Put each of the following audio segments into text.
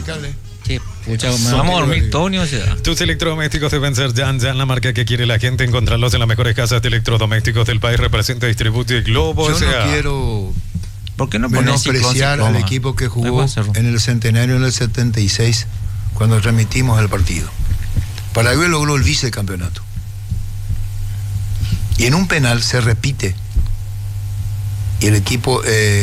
explicarle. Sí, pucha, me vamos a dormir todo universidad. Tus electrodomésticos deben ser Yan la marca que quiere la gente. Encontrarlos en las mejores casas de electrodomésticos del país. Representa Distributi Globo. Yo no quiero ¿por qué no pones menospreciar al equipo que jugó en el centenario en el 76 cuando transmitimos el partido. Paraguay logró el vicecampeonato. Y en un penal se repite. Y el equipo...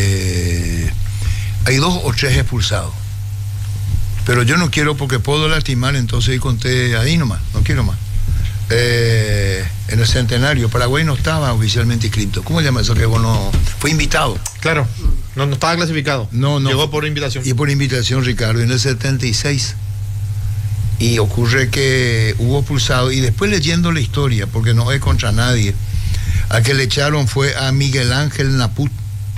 hay 2 o 3 expulsados. Pero yo no quiero porque puedo lastimar, entonces conté ahí nomás, no quiero más. En el centenario, Paraguay no estaba oficialmente inscrito. ¿Cómo se llama eso? Que vos no... Fue invitado. Claro, no estaba clasificado. No. Llegó por invitación. Y por invitación, Ricardo, en el 76. Y ocurre que hubo expulsado, y después leyendo la historia, porque no es contra nadie, a que le echaron fue a Miguel Ángel Naput,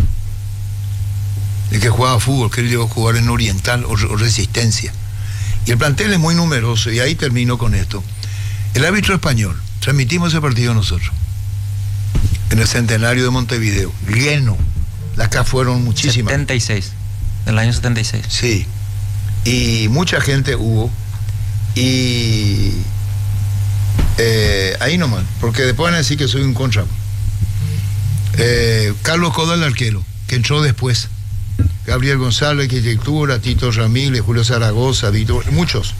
el que jugaba fútbol, que él llegó a jugar en Oriental o Resistencia. Y el plantel es muy numeroso, y ahí termino con esto. El árbitro español, transmitimos ese partido nosotros, en el centenario de Montevideo, lleno. Acá fueron muchísimas. 76, del año 76. Sí, y mucha gente hubo, y ahí nomás, porque después van a decir que soy un contra. Carlos Coda, el arquero, que entró después. Gabriel González, arquitectura, Tito Ramírez, Julio Zaragoza, Víctor, muchos.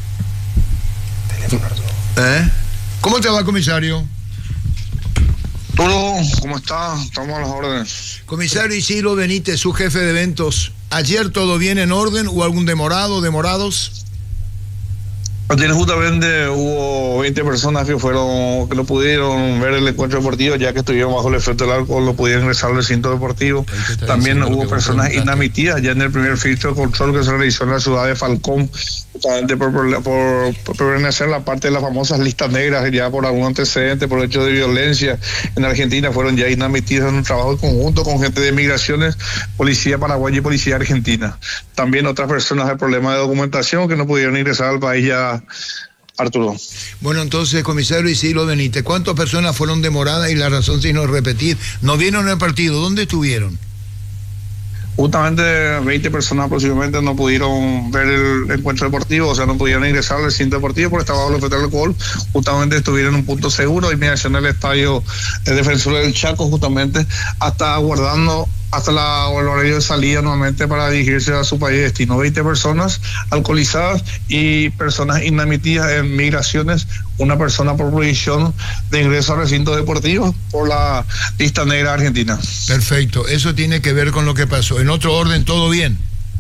¿Cómo te va, comisario? Todo, ¿cómo está? Estamos a las órdenes. Comisario Isidro Benítez, su jefe de eventos. ¿Ayer todo bien en orden? ¿Hubo algún demorados? Ayer justamente hubo 20 personas que no pudieron ver el encuentro deportivo, ya que estuvieron bajo el efecto del alcohol, no pudieron ingresar al recinto deportivo. También hubo personas inadmitidas ya en el primer filtro de control que se realizó en la ciudad de Falcón, justamente por pertenecer a la parte de las famosas listas negras, ya por algún antecedente, por hechos de violencia en Argentina, fueron ya inadmitidas en un trabajo conjunto con gente de migraciones, policía paraguaya y policía argentina. También otras personas de problemas de documentación que no pudieron ingresar al país ya, Arturo. Bueno, entonces, comisario Isidro Benítez, ¿cuántas personas fueron demoradas? Y la razón, si no repetir, no vieron el partido, ¿dónde estuvieron? Justamente 20 personas aproximadamente no pudieron ver el encuentro deportivo, o sea, no pudieron ingresar al recinto deportivo porque estaba bajo el efecto del alcohol. Justamente estuvieron en un punto seguro de inmigración del estadio Defensor del Chaco, justamente hasta aguardando hasta el horario de salida nuevamente para dirigirse a su país de destino. 20 personas alcoholizadas y personas inadmitidas en migraciones, una persona por prohibición de ingreso al recinto deportivo por la lista negra argentina. Perfecto, eso tiene que ver con lo que pasó. En otro orden, ¿todo bien?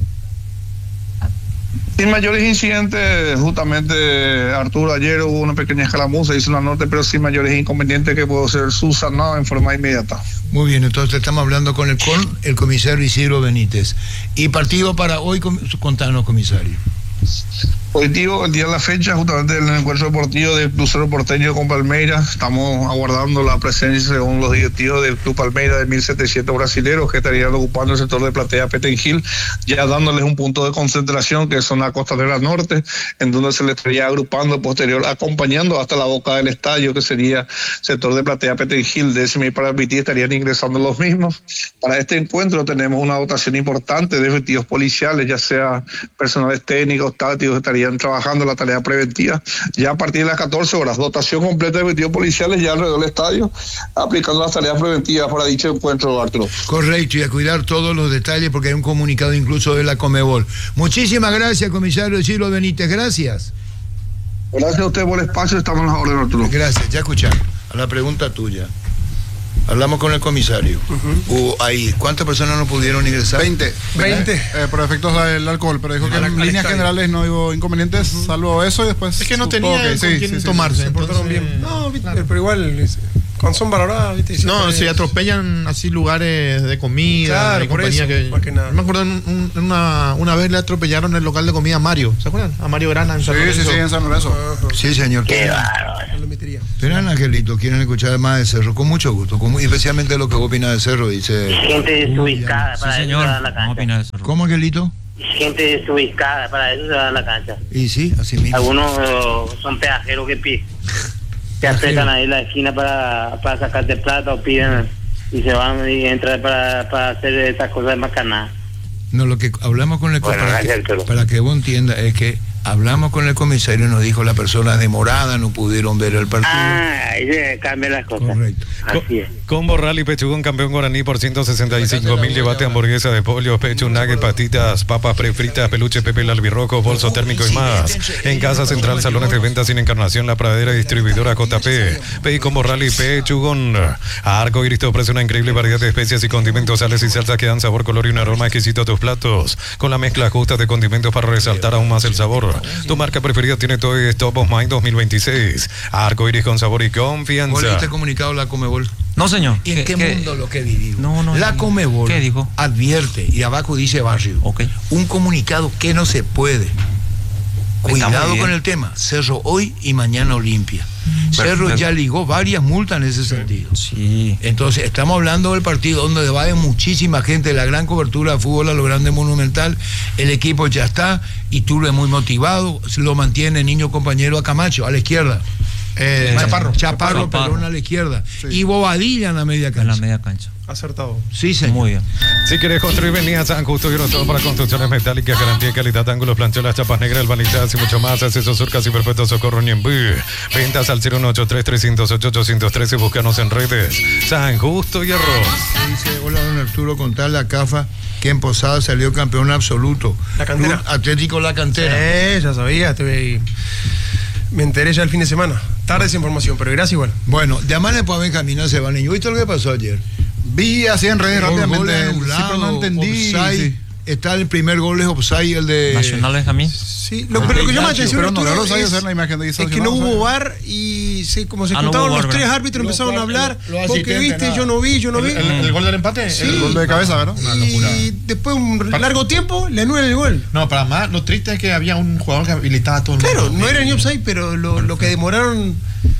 Sin mayores incidentes, justamente, Arturo, ayer hubo una pequeña escaramuza, hizo una nota, pero sin mayores inconvenientes que pudo ser subsanado en forma inmediata. Muy bien, entonces estamos hablando con el comisario Isidro Benítez. ¿Y partido para hoy? Contanos, comisario. Positivo, el día de la fecha, justamente en el encuentro deportivo del Crucero Porteño con Palmeiras. Estamos aguardando la presencia, según los directivos del Club Palmeiras, de 1.700 brasileros que estarían ocupando el sector de Platea Petengil, ya dándoles un punto de concentración que son la Costanera Norte, en donde se les estaría agrupando posterior, acompañando hasta la boca del estadio, que sería sector de Platea Petengil, décima y Paraguay, estarían ingresando los mismos. Para este encuentro tenemos una dotación importante de efectivos policiales, ya sea personales técnicos, tácticos, estarían trabajando la tarea preventiva. Ya a partir de las 14 horas, dotación completa de efectivos policiales ya alrededor del estadio, aplicando las tareas preventivas para dicho encuentro, Arturo. Correcto, y a cuidar todos los detalles porque hay un comunicado incluso de la Conmebol. Muchísimas gracias, comisario Isidro Benítez, gracias. Gracias a usted por el espacio, estamos en la orden, Arturo. Gracias, ya escuchamos. A la pregunta tuya. Hablamos con el comisario. Ahí, ¿cuántas personas no pudieron ingresar? 20. Por efectos del alcohol, pero dijo que en líneas generales no hubo inconvenientes, salvo eso, y después... Es que no tenía con quién tomarse. Se portaron bien. No, pero igual, cuando son valoradas, ¿viste? No, si atropellan así lugares de comida, claro, de compañía, eso, que nada. Me acuerdo una vez le atropellaron el local de comida a Mario, ¿se acuerdan? A Mario Grana en San Lorenzo. Sí, en San Lorenzo. Sí, señor. Verán, Angelito, quieren escuchar más de Cerro, con mucho gusto, especialmente lo que opina de Cerro, dice... Gente desubicada para sí, eso se va a la cancha. ¿Cómo, Angelito? Gente desubicada para eso se va a la cancha. Y sí, así mismo. Algunos son peajeros que se acercan ahí en la esquina para sacarte plata o piden y se van y entran para hacer esas cosas de macanadas. No, lo que hablamos con el Bueno, gracias, Arturo. para que vos entiendas es que hablamos con el comisario y nos dijo las personas demoradas no pudieron ver el partido. Ahí se cambian las cosas. Correcto. Así es. Combo Rally Pechugón, campeón guaraní por 165.000. Llévate hamburguesa de pollo, pecho, nugget, patitas, papas prefritas, peluche, pepe, el albirrojo, bolso térmico y más. En Casa Central, salones de ventas sin encarnación, La Pradera, distribuidora JP. Pei Combo Rally Pechugón. Arco Iris te ofrece una increíble variedad de especias y condimentos, sales y salsas que dan sabor, color y un aroma exquisito a tus platos. Con la mezcla justa de condimentos para resaltar aún más el sabor. Tu marca preferida tiene todo Top of Mind 2026. Arco Iris con sabor y confianza. ¿Vos leíste comunicado la Comebol? No, señor. ¿Y en qué mundo lo que vivimos? No, la Comebol ¿qué dijo? advierte, y abajo dice barrio, Ok. un comunicado que no se puede. muy Cuidado bien. con el tema. Cerro hoy y mañana Olimpia. Cerro Perfecto. ya ligó varias multas en ese sentido. Sí. Entonces, estamos hablando del partido donde va de muchísima gente, la gran cobertura de fútbol a lo grande Monumental. El equipo ya está, y tú lo es muy motivado, lo mantiene niño compañero a Camacho, a la izquierda. Chaparro, Perón a la izquierda. Sí. Y Bobadilla en la media En la cancha. media cancha. Acertado. Sí, señor. Muy bien. Si quieres construir, venía a San Justo y todo para construcciones metálicas, garantía de calidad, ángulos, plancholas, chapas negras, balizadas y mucho más. Acceso Sur, casi perfecto socorro Ñembú. Ventas al 0183-308-813. Búscanos en redes. San Justo y Arroz. Dice, hola don Arturo, contarle a CAFA que en Posada salió campeón absoluto. La Cantera. Club Atlético La Cantera. Ya sabía, estuve ahí. Me enteré ya el fin de semana. Tarde esa información, pero gracias igual. Bueno, llamarle para Benjamín Acebaneño. ¿Viste lo que pasó ayer? Vi así en redes Gol rápidamente. anulado, Sí, pero no entendí. offside. Sí. Está el primer gol es offside, el de Nacional Benjamín. Sí, pero lo que llama la atención Pero no, Arturo, no sabía es, hacer la imagen de es que no hubo VAR y como se Ah, no juntaron hubo los VAR, tres ¿verdad? árbitros, empezaron a hablar. los ¿Vos qué asistentes, viste? nada. Yo no vi. ¿El gol del empate? Sí. El gol de cabeza, ¿verdad? Y después de un largo tiempo le anulan el gol. No, para más, lo triste es que había un jugador que habilitaba a todo el Claro, mundo. no era ni offside, pero lo que demoraron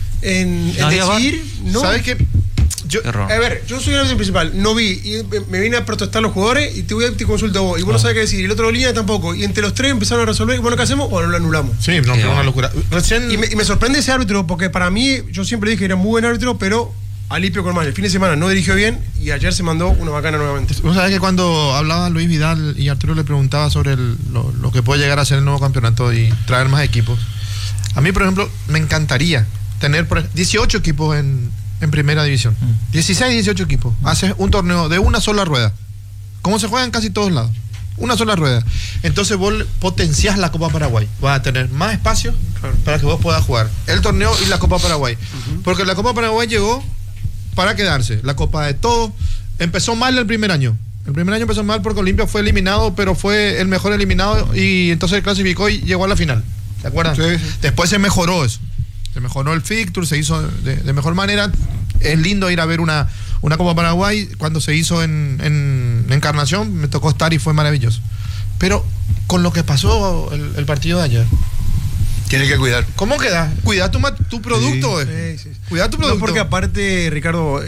en ¿No había decidir, no. ¿Sabes qué? Yo, Qué error. A ver, yo soy el árbitro principal, no vi, y me vine a protestar los jugadores y te consulto a vos, y vos no sabés qué decir, y el otro de línea tampoco, y entre los tres empezaron a resolver, y bueno, ¿qué hacemos? Bueno, lo anulamos. sí, no, Qué fue una va. locura. Recién. Y me sorprende ese árbitro, porque para mí, yo siempre dije que era muy buen árbitro, pero Alipio Colmán, el fin de semana no dirigió bien, y ayer se mandó una bacana nuevamente. Vos sabés que cuando hablaba Luis Vidal y Arturo le preguntaba sobre lo que puede llegar a ser el nuevo campeonato y traer más equipos, a mí, por ejemplo, me encantaría tener 18 equipos en primera división. 16, 18 equipos. Haces un torneo de una sola rueda. Como se juega en casi todos lados. Una sola rueda. Entonces vos potenciás la Copa Paraguay. Vas a tener más espacio para que vos puedas jugar el torneo y la Copa Paraguay. Porque la Copa Paraguay llegó para quedarse. La Copa de todo. Empezó mal el primer año. El primer año empezó mal porque Olimpia fue eliminado, pero fue el mejor eliminado y entonces clasificó y llegó a la final. ¿Te acuerdas? Sí, sí. Después se mejoró eso. Se mejoró el fixture, se hizo de mejor manera. Es lindo ir a ver una Copa Paraguay. Cuando se hizo en Encarnación, me tocó estar y fue maravilloso. Pero con lo que pasó el partido de ayer, Tiene que cuidar. ¿cómo queda? Cuida tu producto. Sí. Cuida tu No, producto. porque aparte, Ricardo,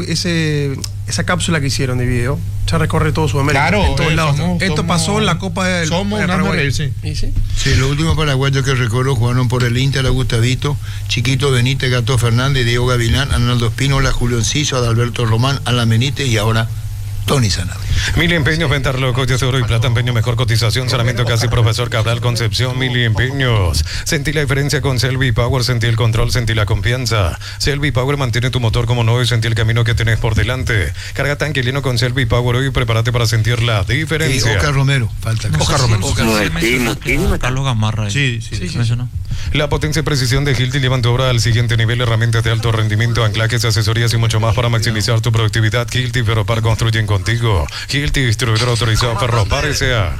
esa cápsula que hicieron de video ya recorre todo Sudamérica. Claro, en todos lados. Esto somos- pasó en la Copa del somos de un Paraguay. hazme reír, sí. ¿Y sí? Sí, los últimos paraguayos que recuerdo jugaron por el Inter, Gustavito, Chiquito Benítez, Gato Fernández, Diego Gavilán, Arnaldo Espínola, Julio Enciso, Adalberto Román, Alan Benítez y ahora Tony Sanabria. Mili Empeños, ventas locos de oro y plata, empeño, mejor cotización, saneamiento casi profesor Cabral, Concepción, Mili Empeños. Sentí la diferencia con Selvi Power, sentí el control, sentí la confianza. Selvi Power mantiene tu motor como nuevo y sentí el camino que tenés por delante. Carga tanque lleno con Selvi Power hoy y prepárate para sentir la Y diferencia. Oscar Romero, falta. Oscar Romero. Carlos Gamarra. Sí. Mencionó. La potencia y precisión de Hilti llevan tu obra al siguiente nivel, herramientas de alto rendimiento, anclajes, asesorías y mucho más para maximizar tu productividad. Hilti Ferropar construyen contigo. Hilti distribuidor autorizado Ferropar S.A.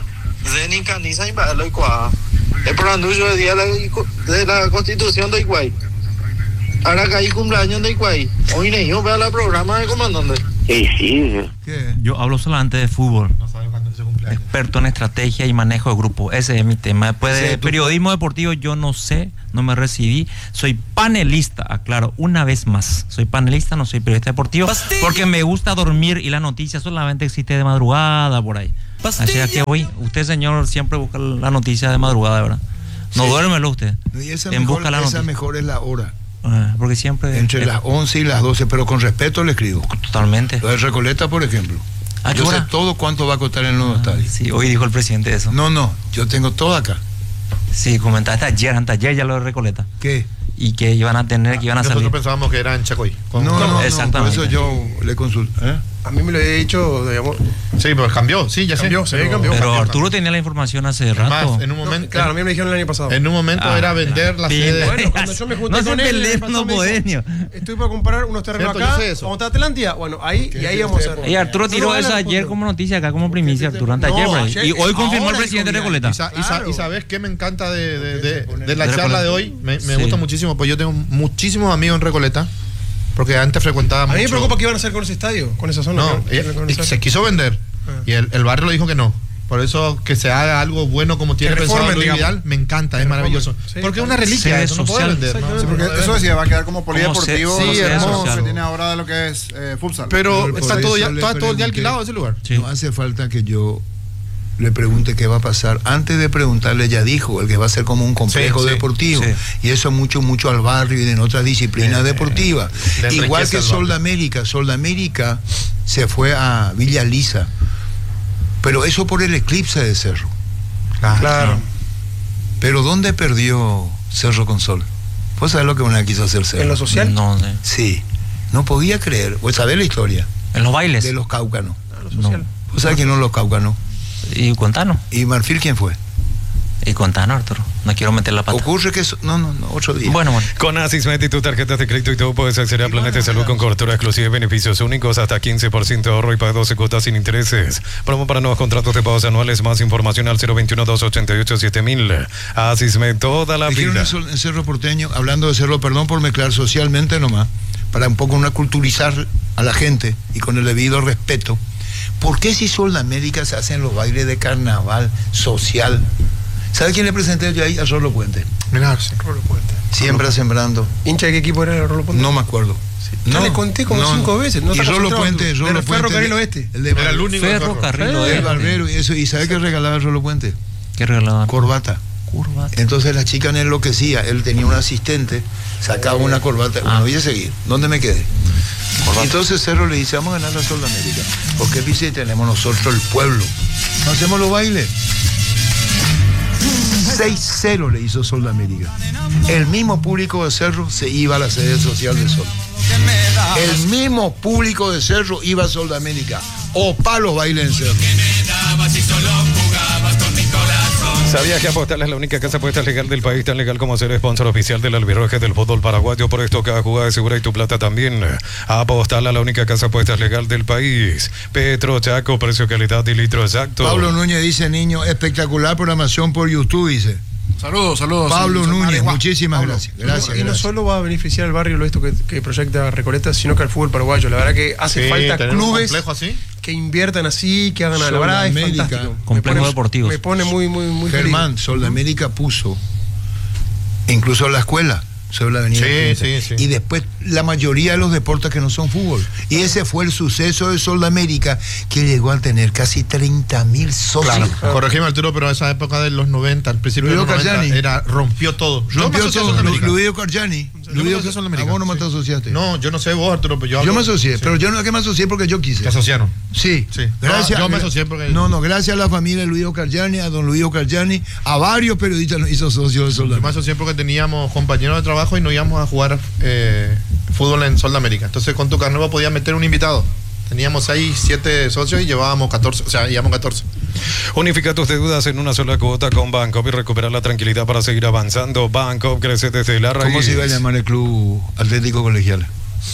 El pronuncio del día de la Constitución de Iguay. Ahora que hay cumpleaños de Iguay. Hoy no veo el programa del comandante. Sí. ¿Qué? Yo hablo solamente de fútbol. Experto en estrategia y manejo de grupo. Ese es mi tema. Después de periodismo deportivo yo no sé, no me recibí. Soy panelista, aclaro, una vez más. Soy panelista, no soy periodista deportivo. Porque me gusta dormir y la noticia solamente existe de madrugada por ahí. Así que hoy, usted señor siempre busca la noticia de madrugada, ¿verdad? No duérmelo usted. No, y esa, En mejor, busca la esa noticia. mejor es la hora. Porque siempre... Entre las 11 y las 12, pero con respeto le escribo. Totalmente. Lo de Recoleta, por ejemplo. Yo sé todo cuánto va a costar el nuevo estadio. Sí, hoy dijo el presidente eso. No, yo tengo todo acá. Sí, comentaste ayer ya lo de Recoleta. ¿Qué? Y que iban a tener, que iban a salir. Nosotros pensábamos que era en Chacoy. No, exactamente. por eso yo le consulté. A mí me lo he dicho, digamos. Sí, pero cambió, sí, ya Cambió, sé. cambió. Pero Arturo tenía la información hace rato. Además, en un momento, Claro, a mí me dijeron el año pasado. en un momento era vender la sede. Bueno, cuando yo me junté No con se él, peleen, el pasado no me dijo, podés, estoy para comprar unos terrenos Cierto, acá. yo sé eso. Vamos a Atlantia. Bueno, ahí vamos a hacer. Y Arturo tiró eso ayer como noticia acá, como primicia, Arturo anteayer. No, Y hoy confirmó el presidente de Recoleta. Y sabes qué me encanta de la De charla Recoleta. de hoy. Me Sí. gusta muchísimo, pues yo tengo muchísimos amigos en Recoleta, porque antes frecuentaba A mucho. mí me preocupa qué iban a hacer con ese estadio, con esa zona. No, ¿Qué- se quiso vender y el barrio le dijo que no. Por eso que se haga algo bueno como tiene Que pensado reformen, Luis digamos. Vidal, me encanta, Que es maravilloso. reformen. Sí, Porque es una claro. reliquia, Sede eso no puede social. vender. ¿no? Sí, porque eso decía, va a quedar como polideportivo. Como sí, lo hermoso. que tiene ahora de lo que es futsal. Pero Por está todo, eso le todo el día pregunté. alquilado ese lugar. Sí. No hace falta que yo le pregunte qué va a pasar. Antes de preguntarle ya dijo, el que va a ser como un complejo Sí, sí, deportivo. sí. Y eso mucho al barrio y en otras disciplinas deportivas. le Igual enriquece que al Sol barrio. de América. Sol de América se fue a Villa Lisa. Pero eso por el eclipse de Cerro. Claro. Pero ¿dónde perdió Cerro con Sol? ¿Vos sabés lo que una quiso hacer Cerro? En lo social. No sé. Sí. No podía creer. ¿Vos sabés la historia? En los bailes. De los cáucanos. Lo social. ¿Vos sabés quién son los cáucanos? Y contanos. ¿Y Marfil quién fue? Y contanos, Arturo. No quiero meter la pata. Ocurre que... No, otro día. Bueno. Con Asismet y tus tarjetas de crédito y todo puedes acceder a planes de salud con cobertura exclusiva y beneficios únicos hasta 15% de ahorro y pago 12 cuotas sin intereses. Promo para nuevos contratos de pagos anuales. Más información al 021-288-7000. Asismet toda la Dijeron vida. eso en Cerro Porteño, hablando de Cerro, perdón por mezclar socialmente nomás, para un poco culturizar a la gente y con el debido respeto. ¿Por qué si Sol de América se hacen los bailes de carnaval social? ¿Sabe quién le presenté yo ahí? A Rolo Puente. Mirá, sí. Rolo Puente. Siembra sembrando. ¿Hincha de qué equipo era el Rolo Puente? No me acuerdo. Ya le conté como 5 veces. No y está Rolo concentrado Puente, tú. Rolo Del Puente. Ferrocarril Oeste. El de Era el único Ferrocarril el Oeste. barbero y eso. ¿Y sabe qué regalaba Rolo Puente? ¿Qué regalaban? Corbata. Curva. Entonces la chica me enloquecía. Él tenía un asistente, sacaba una corbata. Bueno, voy a seguir. ¿Dónde me quedé? Entonces Cerro le dice, vamos a ganar la Sol de América. Porque dice, tenemos nosotros el pueblo. No hacemos los bailes. 6-0 le hizo Sol de América. El mismo público de Cerro se iba a la sede social de Sol. El mismo público de Cerro iba a Sol de América. O palos bailes en Cerro. ¿Sabías que Apostal es la única casa apuesta legal del país, tan legal como ser sponsor oficial del albirroje del fútbol paraguayo? Por esto cada jugada es segura y tu plata también. Apostal a la única casa apuestas legal del país. Petro, Chaco, precio, calidad y litro exacto. Pablo Núñez dice, niño, espectacular programación por YouTube, dice. Saludos. Pablo sí, Núñez, Pablo. muchísimas Pablo. gracias. Gracias. Y no solo va a beneficiar al barrio esto que proyecta Recoleta, sino que al fútbol paraguayo. La verdad que hace Sí, falta tener un clubes complejo así. que inviertan así, que hagan a la Sol verdad. Es América, fantástico. complejos deportivos. Me pone muy Germán, Sol de América puso, incluso la escuela, sobre la avenida. Sí, Quinta. sí, sí. Y después la mayoría de los deportes que no son fútbol. Y ese fue el suceso de Sol de América, que llegó a tener casi 30.000 socios. Claro. Corregime, Arturo, pero esa época de los 90, al principio de los Luido 90, Cargiani. rompió todo. Yo me Rompió asocié a todo. Sol de América. Luido Cargiani. Yo me asocié a Sol de América. ¿A vos no me Sí. te asociaste? No, yo no sé vos, Arturo, pero Yo me hablo- asocié, sí. pero yo no es que me asocié porque yo quise. ¿Te asociaron? Sí, Sí. Gracias. No, yo me asocié porque- No, gracias a la familia de Luido Cargiani, a don Luido Cargiani, a varios periodistas nos hizo socios de Sol de Yo me América. asocié porque teníamos compañeros de trabajo y nos íbamos a jugar fútbol en Sol de América. Entonces con tu carnet podías meter un invitado. Teníamos 6, 7 socios y llevábamos 14, o sea, íbamos 14. Unifica tus deudas en una sola cuota con Bancopp y recuperar la tranquilidad para seguir avanzando. Bancopp crece desde la raíz. ¿Cómo se iba a llamar el Club Atlético Colegial?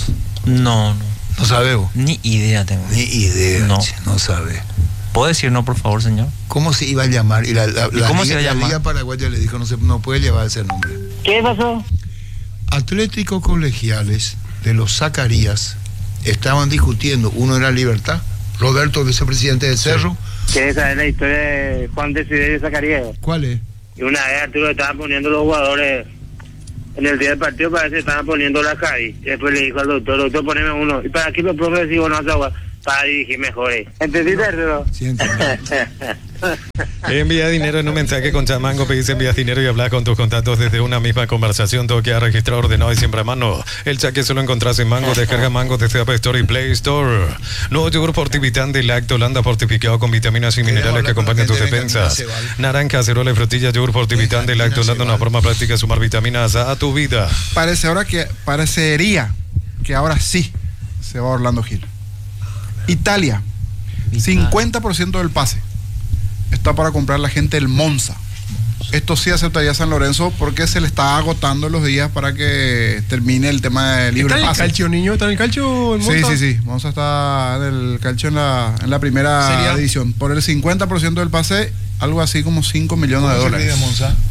No. No sabe vos. Ni idea tengo. Ni idea, No. che, no sabe. ¿Puedo decir no, por favor, señor? ¿Cómo se iba a llamar? Y la cómo se Liga, iba a la llamar? Liga Paraguaya le dijo, no puede llevar ese nombre. ¿Qué pasó? Atlético Colegiales de los Zacarías estaban discutiendo, uno era Libertad, Roberto, vicepresidente de Cerro. ¿Quieres saber la historia de Juan Desiderio Zacarías? ¿Cuál es? Y una vez Arturo estaban poniendo los jugadores en el día del partido, parece que estaban poniendo la Javi. Y después le dijo al doctor, poneme uno. ¿Y para qué los profes decimos no vas a jugar? Para dirigir mejor. ¿Entendiste, Arturo? Sí, entendí. Envía dinero en un mensaje con Chamango, pedís envías dinero y hablas con tus contactos desde una misma conversación. Todo queda registrado, ordenado y siempre a mano. El cheque solo encontrás en Mango. Descarga Mango desde App Store y Play Store. Nuevo yogur Fortivitán de Lacto Holanda fortificado con vitaminas y minerales que acompañan tus defensas. Naranja, acerola y frutilla, yogur Fortivitán de Lacto Holanda, una forma práctica de sumar vitaminas a tu vida. Parecería que ahora sí se va Orlando Gil. Italia, 50% del pase está para comprar la gente del Monza. Esto sí aceptaría San Lorenzo porque se le está agotando los días para que termine el tema de libre pase. ¿Está en el calcio, niño? ¿Está en el calcio en Monza? Sí. Monza está en el calcio en la primera edición. Por el 50% del pase, algo así como 5 millones de dólares. ¿Cómo se Monza?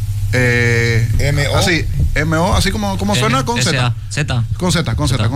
MO, así como suena, con Z. Con Z.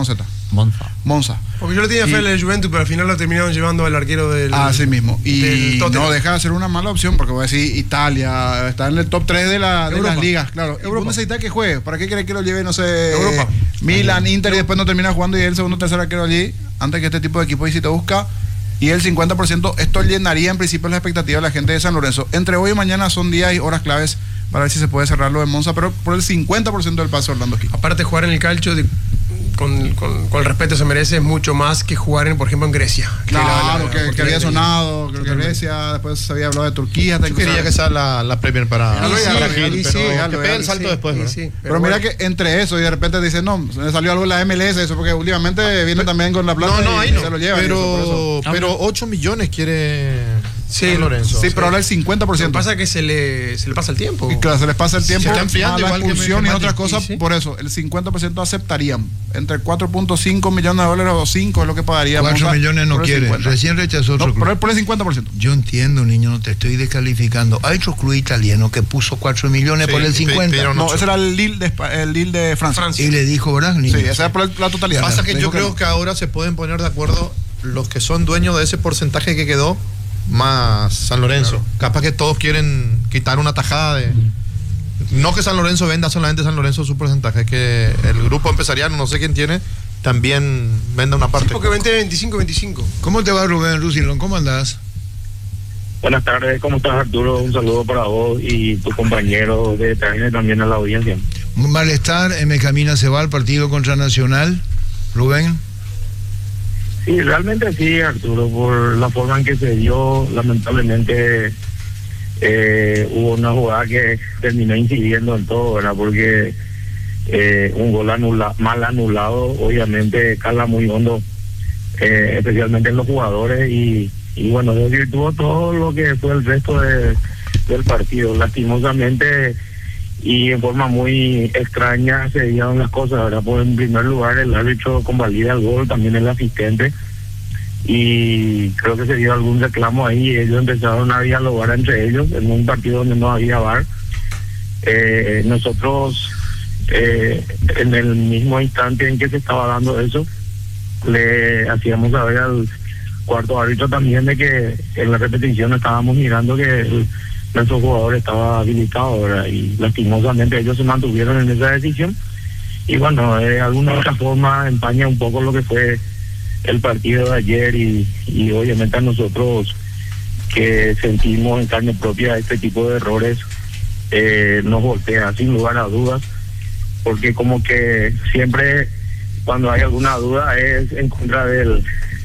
Monza. Porque yo le tenía fe al Juventus, pero al final lo terminaron llevando al arquero del. Así mismo. Y no deja de ser una mala opción, porque voy a decir, Italia está en el top 3 de las ligas. Claro. Europa necesita que juegue. ¿Para qué crees que lo lleve, no sé, Europa? Milan, Inter, y después no termina jugando y el segundo o tercer arquero allí, antes que este tipo de equipo, y si te busca. Y el 50%, esto llenaría en principio las expectativas de la gente de San Lorenzo. Entre hoy y mañana son días y horas claves para ver si se puede cerrar lo de Monza, pero por el 50% del paso Orlando Gil. Aparte, jugar en el calcio con el respeto se merece mucho más que jugar, por ejemplo, en Grecia. Claro, que había sonado, creo que Grecia, después se había hablado de Turquía. Yo quería que sea la Premier para Gil, pero que pegue el salto después. Sí, pero mira que entre eso y de repente dicen, no, me salió algo en la MLS, eso porque últimamente viene también con la plata y se lo lleva. Pero 8 millones quiere San Lorenzo. Sí, pero ahora el 50%. Lo que pasa es que se le pasa el tiempo. Y claro, se les pasa el tiempo. Se está enfriando la igual expulsión y otras cosas. Sí. Por eso, el 50% aceptarían. Entre 4.5 millones de dólares o 5 es lo que pagaría. 4 millones no quiere. Recién rechazó otro club. Por el 50%. Yo entiendo, niño, no te estoy descalificando. Hay otro club italiano que puso 4 millones por el 50. No, ese era el Lille de Francia. Y le dijo, ¿verdad, niño? Sí, ese era por la totalidad. Pasa que yo creo que ahora se pueden poner de acuerdo los que son dueños de ese porcentaje que quedó, más San Lorenzo. Claro. Capaz que todos quieren quitar una tajada de... No que San Lorenzo venda solamente San Lorenzo su porcentaje, que el grupo empresarial, no sé quién tiene, también venda una parte. Sí, porque vende 25-25. ¿Cómo te va, Rubén Rusilón? ¿Cómo andás? Buenas tardes, ¿cómo estás, Arturo? Un saludo para vos y tu compañero de TN, también a la audiencia. Malestar, me camina se va al partido contra Nacional, Rubén. Sí, realmente sí, Arturo, por la forma en que se dio, lamentablemente hubo una jugada que terminó incidiendo en todo, ¿verdad? Porque un gol mal anulado, obviamente cala muy hondo, especialmente en los jugadores, y bueno, desvirtuó todo lo que fue el resto del partido. Lastimosamente y en forma muy extraña se dieron las cosas, ¿verdad? Pues en primer lugar el árbitro convalida el gol, también el asistente, y creo que se dio algún reclamo ahí y ellos empezaron a dialogar entre ellos en un partido donde no había VAR. Nosotros en el mismo instante en que se estaba dando eso, le hacíamos saber al cuarto árbitro también de que en la repetición estábamos mirando que nuestro jugador estaba habilitado, ¿verdad? Y lastimosamente ellos se mantuvieron en esa decisión, y bueno, de alguna otra forma empaña un poco lo que fue el partido de ayer, y obviamente a nosotros que sentimos en carne propia este tipo de errores nos golpea sin lugar a dudas, porque como que siempre cuando hay alguna duda es en contra del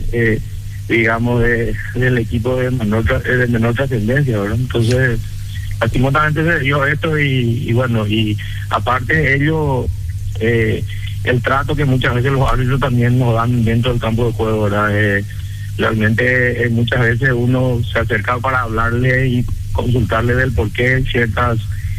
digamos del equipo de menor trascendencia, ¿verdad? Entonces lastimosamente se dio esto, y bueno, y aparte ellos el trato que muchas veces los árbitros también nos dan dentro del campo de juego, ¿verdad? Realmente muchas veces uno se acerca para hablarle y consultarle del por qué ciertas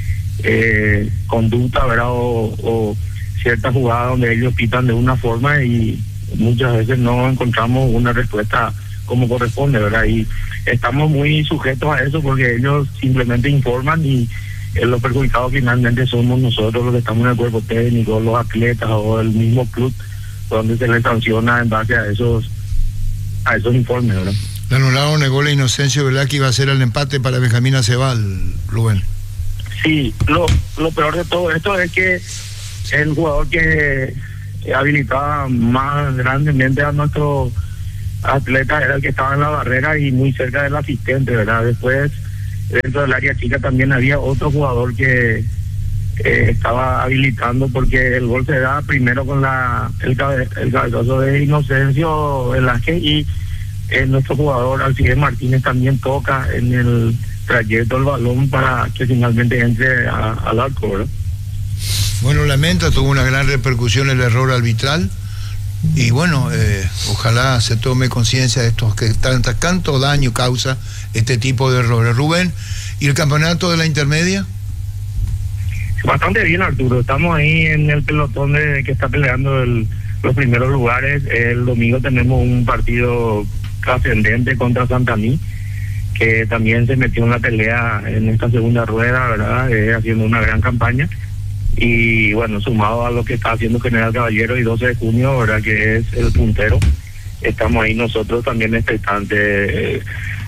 conductas, ¿verdad? O ciertas jugadas donde ellos pitan de una forma y muchas veces no encontramos una respuesta como corresponde, ¿verdad? Y estamos muy sujetos a eso porque ellos simplemente informan, y los perjudicados finalmente somos nosotros los que estamos en el cuerpo técnico, los atletas o el mismo club, donde se les sanciona en base a esos informes, ¿verdad? Le anularon, negó la inocencia, ¿verdad? Que iba a ser el empate para Benjamín Acebal, Rubén. Sí, lo peor de todo esto es que el jugador que habilitaba más grandemente a nuestro atleta era el que estaba en la barrera y muy cerca del asistente, ¿verdad? Después dentro del área chica también había otro jugador que estaba habilitando, porque el gol se da primero con el cabezazo de Inocencio Velázquez, y nuestro jugador Alcides Martínez también toca en el trayecto el balón para que finalmente entre al arco, ¿verdad? Bueno, lamento, tuvo una gran repercusión el error arbitral, y bueno, ojalá se tome conciencia de estos que tanto daño causa este tipo de errores. Rubén, ¿y el campeonato de la intermedia? Bastante bien, Arturo. Estamos ahí en el pelotón que está peleando los primeros lugares. El domingo tenemos un partido trascendente contra Santaní, que también se metió en la pelea en esta segunda rueda, ¿verdad? Haciendo una gran campaña. Y bueno, sumado a lo que está haciendo General Caballero y 12 de junio, ¿verdad? Que es el puntero. Estamos ahí nosotros también expectantes.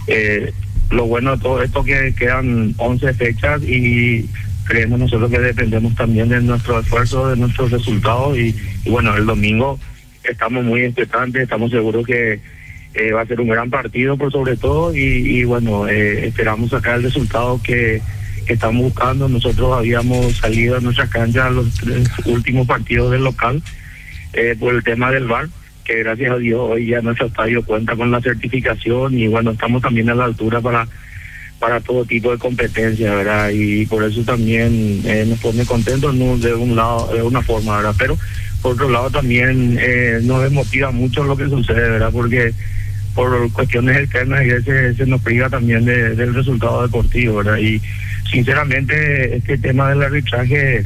Lo bueno de todo esto que quedan 11 fechas y creemos nosotros que dependemos también de nuestro esfuerzo, de nuestros resultados, y bueno, el domingo estamos muy expectantes, estamos seguros que va a ser un gran partido por sobre todo, y bueno, esperamos sacar el resultado que estamos buscando. Nosotros habíamos salido a nuestra cancha a los 3 últimos partidos del local por el tema del VAR, que gracias a Dios hoy ya nuestro estadio cuenta con la certificación, y bueno, estamos también a la altura para todo tipo de competencia, ¿verdad? Y por eso también nos pone contentos, ¿no? De un lado, de una forma, ¿verdad? Pero por otro lado también nos desmotiva mucho lo que sucede, ¿verdad? Porque por cuestiones externas se nos priva también del resultado deportivo, ¿verdad? Y sinceramente este tema del arbitraje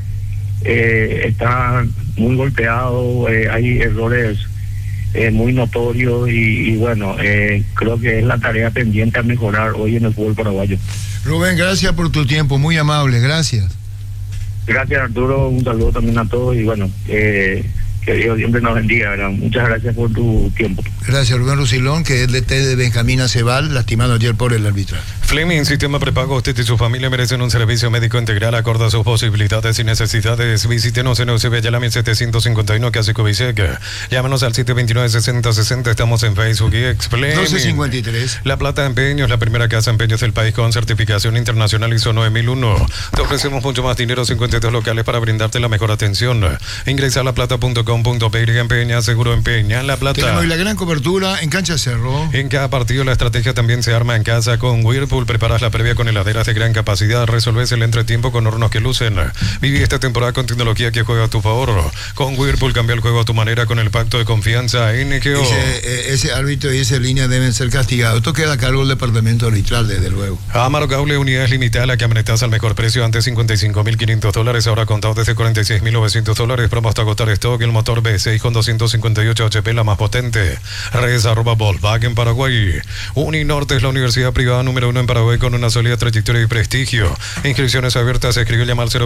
está muy golpeado, hay errores muy notorios, y bueno, creo que es la tarea pendiente a mejorar hoy en el fútbol paraguayo. Rubén, gracias por tu tiempo, muy amable, gracias. Gracias, Arturo, un saludo también a todos, y bueno, que Dios siempre nos bendiga, ¿verdad? Muchas gracias por tu tiempo. Gracias, Rubén Rusilón, que es DT de Benjamín Aceval, lastimado ayer por el arbitraje. Fleming, Sistema Prepago. Usted y su familia merecen un servicio médico integral acorde a sus posibilidades y necesidades. Visítenos en UCB Yalami 751, casi Cubisec. Llámanos al 729-6060. Estamos en Facebook y Fleming 1253. La Plata Empeños, la primera casa de empeños del país con certificación internacional ISO 9001. Te ofrecemos mucho más dinero, 52 locales para brindarte la mejor atención. Ingresa a laplata.com.pe. Empeña, seguro empeña. La Plata. Tenemos la gran cobertura en Cancha Cerro. En cada partido la estrategia también se arma en casa con Whirlpool. Preparas la previa con heladeras de gran capacidad. Resolves el entretiempo con hornos que lucen. Viví esta temporada con tecnología que juega a tu favor. Con Whirlpool cambia el juego a tu manera con el pacto de confianza NGO. Ese árbitro y esa línea deben ser castigados. Esto queda a cargo del departamento arbitral, desde luego. Amaro Cable, unidades limitadas, la camioneta al mejor precio, antes $55.500, ahora contado desde $46.900. Promo hasta agotar stock. El motor V6 con 258 HP, la más potente. Redes @Volkswagen Paraguay. Uninorte es la universidad privada número 1 en Paraguay con una sólida trayectoria y prestigio. Inscripciones abiertas. Escribe y llama al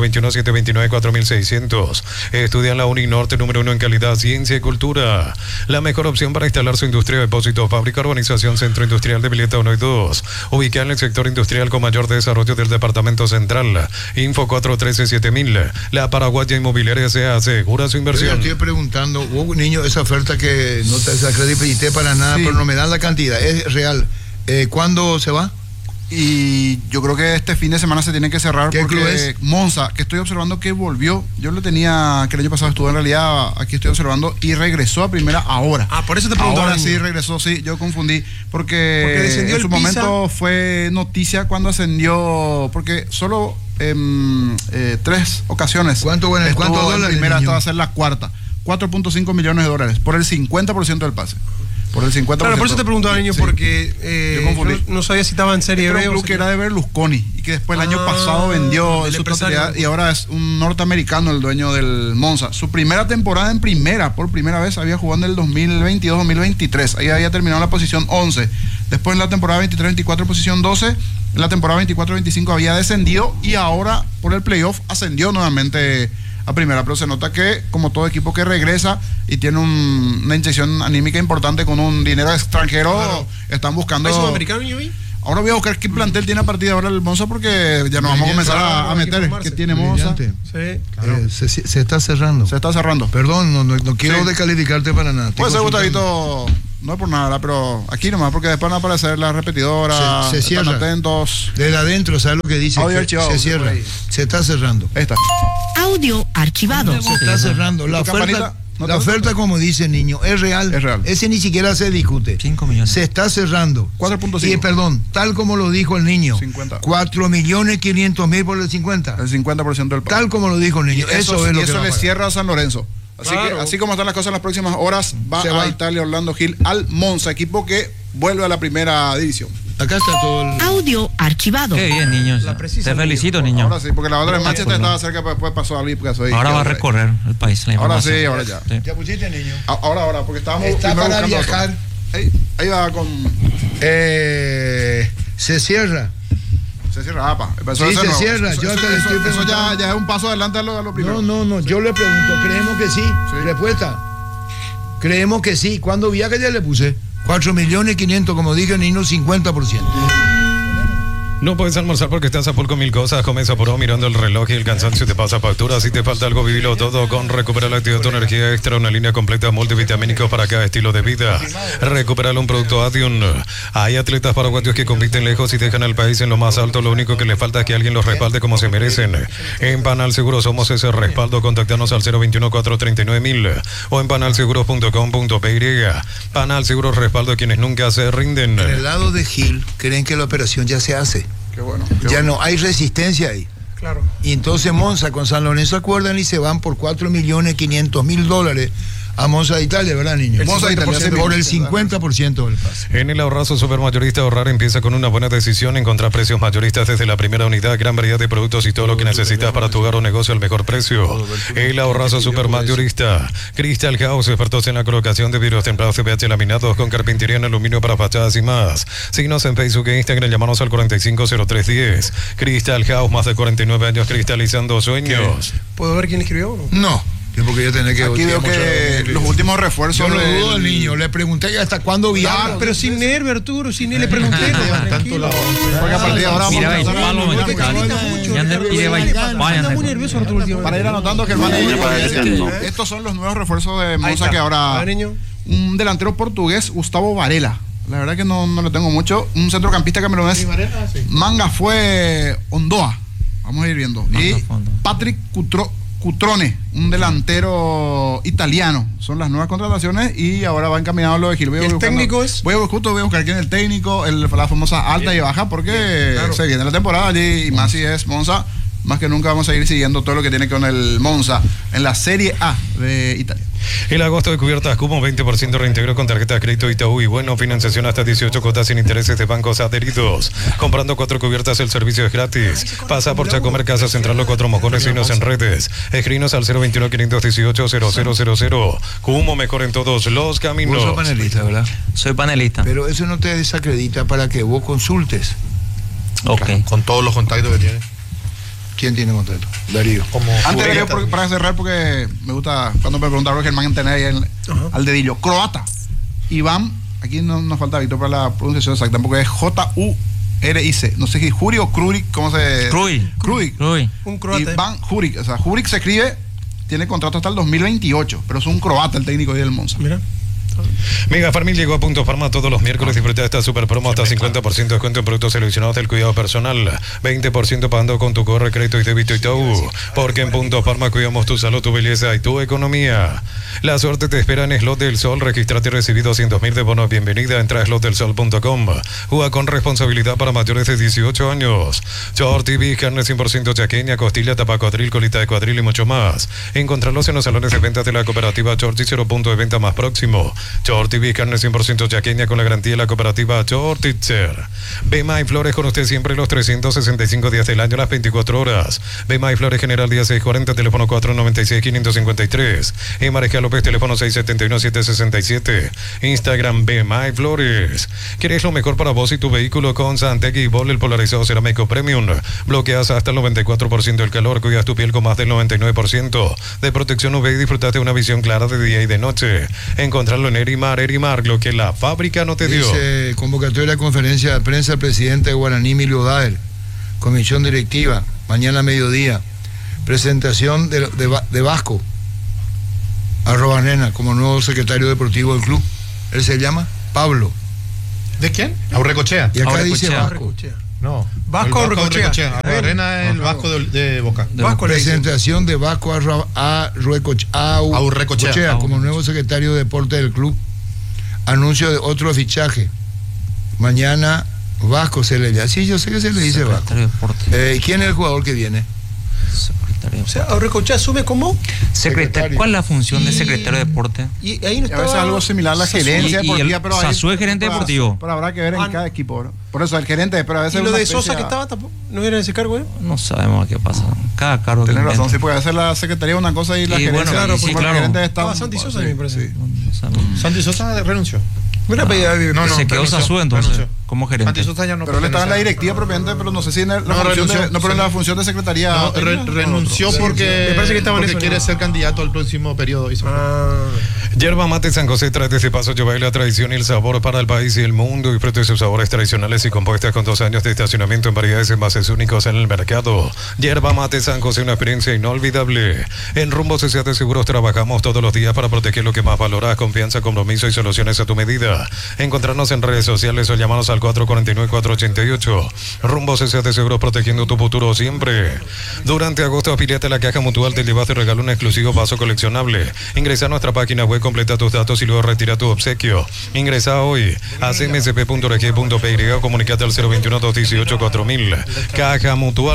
021-729-4600. Estudia en la Uninorte número 1 en calidad, ciencia y cultura. La mejor opción para instalar su industria, depósito, fábrica, urbanización, centro industrial de Villeta 1 y 2. Ubicada en el sector industrial con mayor desarrollo del departamento central. Info 413-7000. La Paraguaya Inmobiliaria se asegura su inversión. Yo estoy preguntando, niño, esa oferta que no te desacredité para nada, sí, pero no me dan la cantidad, es real. ¿Cuándo se va? Y yo creo que este fin de semana se tiene que cerrar. ¿Qué porque club es? Monza, que estoy observando que volvió. Yo lo tenía, que el año pasado estuvo, en realidad aquí estoy observando, y regresó a primera ahora. Por eso te preguntaba. Ahora sí regresó, sí, yo confundí. Porque descendió en su el Pisa. momento fue noticia cuando ascendió, porque solo 3 ocasiones. ¿Cuántos dólares? Primera, esta va a ser la cuarta. $4.5 millones por el 50% del pase. Por el 50%. Claro, por eso te preguntaba, niño, sí, porque yo no sabía si estaba en Serie B. Creo que era de Berlusconi, y que después el año pasado vendió su totalidad, y ahora es un norteamericano el dueño del Monza. Su primera temporada en primera, por primera vez, había jugado en el 2022-2023. Ahí había terminado en la posición 11. Después en la temporada 23-24, posición 12. En la temporada 24-25 había descendido, y ahora por el playoff ascendió nuevamente a primera, pero se nota que, como todo equipo que regresa y tiene una inyección anímica importante con un dinero extranjero, claro, están buscando. ¿Es sudamericano, yo vi? Ahora voy a buscar qué plantel tiene a partir de ahora el Monza, porque ya nos vamos a comenzar a meter. ¿Qué tiene Monza? Sí, claro. Se está cerrando. Se está cerrando. Perdón, no quiero descalificarte para nada. Puede ser, Gustavito, No es por nada, pero aquí nomás, porque después van a aparecer las repetidoras. Se cierra. Están atentos. Desde adentro, ¿sabes lo que dice? Audio archivado. Se cierra. Se está cerrando. Ahí está. Audio archivado. Se está cerrando. La oferta, la oferta, como dice el niño, es real. Es real. Ese ni siquiera se discute. 5 millones. Se está cerrando. 4.5. Y perdón, tal como lo dijo el niño. 50. 4.500.000 por el 50. El 50% del pago. Tal como lo dijo el niño. Eso es lo que eso va a le pagar. cierra a San Lorenzo. Así Claro. que, así como están las cosas en las próximas horas, va Se a va. Italia Orlando Gil al Monza, equipo que vuelve a la primera división. Acá está todo el... Audio archivado. Qué bien, niños. La precisa, Te felicito, niño. niño. Ahora sí, porque la otra en Manchester Bueno. estaba cerca, pero después pasó a Lipcas. Ahora va a recorrer el país. La Ahora información. sí, ahora ya. Sí. ¿Ya pusiste, niño? Ahora, porque estábamos Está primero para buscando viajar. otro. Ahí va con... Se cierra. Se cierra, apa. Sí, se cierra. Yo te estoy eso preguntando. ya es un paso adelante a lo primero. No. Yo le pregunto, ¿creemos que sí? Respuesta. Creemos que sí. ¿Cuándo viaja ya le puse? 4.500.000, como dije, ni un 50%. No puedes almorzar porque estás a full con mil cosas. Comienza por mirando el reloj y el cansancio te pasa factura. Si te falta algo, vivilo todo con Recupera la Actividad, tu energía extra, una línea completa multivitamínicos para cada estilo de vida. Recupera un producto Adium. Hay atletas paraguayos que compiten lejos y dejan al país en lo más alto. Lo único que le falta es que alguien los respalde como se merecen. En Panal Seguro somos ese respaldo. Contactanos al 021-439.000 o en panalseguros.com.py. Panal Seguros, respaldo a quienes nunca se rinden. En el lado de Gil, creen que la operación ya se hace. Qué bueno. Ya no hay resistencia ahí. Claro. Y entonces Monza con San Lorenzo acuerdan y se van por $4.500.000 a Monza de Italia, ¿verdad, niño? Monza de Italia, por el 50% del pase. En el ahorrazo supermayorista, ahorrar empieza con una buena decisión. Encontrar precios mayoristas desde la primera unidad, gran variedad de productos y todo lo que necesitas para tu hogar o negocio al mejor precio. El ahorrazo supermayorista. Crystal House, expertos en la colocación de vidrios templados CPH laminados con carpintería en aluminio para fachadas y más. Síguenos en Facebook e Instagram, llámanos al 450310. Crystal House, más de 49 años cristalizando sueños. ¿Puedo ver quién escribió o no? No. Porque yo tenía que... Aquí veo que los últimos refuerzos... Yo lo dudo del niño. Le pregunté hasta cuándo viaja. Pero sin nervio, Arturo, sin él le pregunté. Tranquilo. Porque a partir de ahora Mira, vamos a ahí, palo, Porque grita mucho. Anda muy nervioso, Arturo. para ir anotando que el man estos son los nuevos refuerzos de Monza que ahora... Un delantero portugués, Gustavo Varela. La verdad que no lo tengo mucho. Un centrocampista camerunés. Manga fue Ondoa. Vamos a ir viendo. Y Patrick Cutrone, un delantero italiano. Son las nuevas contrataciones y ahora va encaminado lo de Gil. ¿El técnico es? Voy a buscar quién es el técnico, la famosa alta y baja, porque se viene la temporada allí y más si es Monza. Más que nunca vamos a ir siguiendo todo lo que tiene con el Monza en la Serie A de Italia. El agosto de cubiertas Cubo, 20% reintegro con tarjeta de crédito Itaú y bueno, financiación hasta 18 cuotas sin intereses de bancos adheridos. Comprando 4 cubiertas el servicio es gratis. Pasa por Chacomer, Casa Central, Los Cuatro Mojones, síguenos en redes. Escríbenos al 021-518-0000. Cubo, mejor en todos los caminos. Vos sos panelista, ¿verdad? Soy panelista. Pero eso no te desacredita para que vos consultes. Ok. Con todos los contactos que tiene. ¿Quién tiene contacto? Darío. Antes de para cerrar, porque me gusta cuando me preguntaron Germán tener ahí al dedillo. Croata. Iván, aquí no nos falta Víctor para la pronunciación exacta, porque es Juric. No sé si Juri o Krurik, ¿cómo se...? Kruik. Un croata. Iván Juric. O sea, Juric se escribe, tiene contrato hasta el 2028, pero es un croata el técnico del Monza. Mira. Mega Farmil llegó a Punto Farma todos los miércoles. Disfruta de esta super promo hasta 50% de descuento en productos seleccionados del cuidado personal, 20% pagando con tu corre, crédito y débito Itaú, porque en Punto Farma cuidamos tu salud, tu belleza y tu economía. La suerte te espera en Slot del Sol. Registrate y recibí 200.000 de bonos. Bienvenida. Entra a slotdelsol.com. Juega con responsabilidad para mayores de 18 años. Short TV, carne 100% chaqueña, costilla, tapa cuadril, colita de cuadril y mucho más. Encontrarlos en los salones de ventas de la cooperativa Short y 0 punto de venta más próximo. Short TV, carne 100% chaqueña con la garantía de la cooperativa Short Itzer. Bema y Flores con usted siempre los 365 días del año, las 24 horas. Bema y Flores General Día 640, teléfono 496-553. En Mariscal López, teléfono 671-767. Instagram Bema y Flores. ¿Quieres lo mejor para vos y tu vehículo? Con Santec y Bol, el polarizado cerámico premium. Bloqueas hasta el 94% del calor, cuidas tu piel con más del 99% de protección UV y disfrutas de una visión clara de día y de noche. Encontrarlo en Erimar, lo que la fábrica no te dio. Dice, convocatoria de conferencia de prensa, el presidente de Guaraní, Emilio Daer, comisión directiva, mañana a mediodía, presentación de Vasco, @nena, como nuevo secretario deportivo del club. Él se llama Pablo. ¿De quién? Aurrecochea. Y acá Aurrecochea. dice Vasco. No. Vasco Aurrecochea. Arena es el Vasco de Boca. Vasco le dice. Presentación de Vasco Aurrecochea como nuevo secretario de deporte del club. Anuncio de otro fichaje. Mañana Vasco se le llama. Sí, yo sé que se le dice Vasco. Secretario de deporte. ¿Quién es el jugador que viene? Secretario. O sea, Aurrecochea asume como. Secretario. ¿Cuál es la función de secretario de deporte? Y ahí no A veces estaba. algo similar a la gerencia deportiva, pero Sasú es gerente deportivo. Pero habrá que ver en cada equipo, ¿no? Por eso el gerente, pero a veces ¿Y lo una de especie Sosa que estaba tampoco? ¿No era ese cargo, No sabemos qué pasa. Cada cargo que Tienes razón, inventa. sí, porque a veces la secretaría es una cosa y la Y gerencia. bueno, claro, sí, porque claro. el gerente de Estaba Estado. Santi Sosa, Sí, me parece. sí. No sabemos. Santi Sosa renunció. Mira, No, Se quedó renunció, Sasú entonces, renunció. como gerente. Santi Sosa ya no. Pero él estaba en la pertenece a- directiva propiamente, pero no sé si en la No, función renunció, de, no, pero en la función de secretaría. No, técnica, renunció o otro. porque, Me parece que estaba en porque eso, quiere ¿no? ser candidato al próximo periodo. Y se fue. Yerba Mate San José trae desde Paso Yobay la tradición y el sabor para el país y el mundo. Disfrute sus sabores tradicionales y compuestas con 2 años de estacionamiento en variedades y envases únicos en el mercado. Yerba Mate San José, una experiencia inolvidable. En Rumbo Sociedad de Seguros trabajamos todos los días para proteger lo que más valoras: confianza, compromiso y soluciones a tu medida. Encontrarnos en redes sociales o llamarnos al 449-488. Rumbo Sociedad de Seguros, protegiendo tu futuro siempre. Durante agosto, afiliate a la Caja Mutual, te llevas y regalo un exclusivo vaso coleccionable. Ingresa a nuestra página web, completa tus datos y luego retira tu obsequio. Ingresa hoy a cmsp.org.py o comunicate al 021-218-4000. Caja Mutual.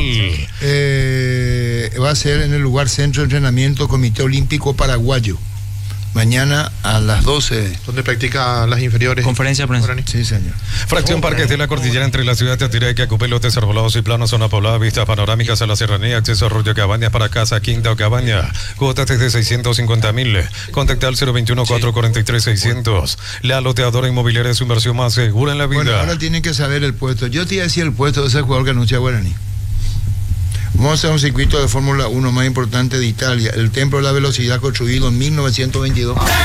Va a ser en el lugar Centro de Entrenamiento Comité Olímpico Paraguayo. Mañana a las 12. Donde practica las inferiores. Conferencia de prensa. Sí, señor. Fracción Parques de la Cordillera entre la ciudad de Atiraca, Cupelotes, Arbolados y Planos, zona poblada, vistas panorámicas a la serranía, acceso a Arroyo Cabañas para casa, Quinta o Cabaña. Cuotas desde 650,000. Contacta al 021-443-600. La loteadora inmobiliaria es su inversión más segura en la vida. Bueno, ahora tienen que saber el puesto. Yo te iba a decir el puesto de ese jugador que anuncia Guaraní. Vamos a hacer un circuito de Fórmula 1 más importante de Italia, el Templo de la Velocidad, construido en 1922. Todos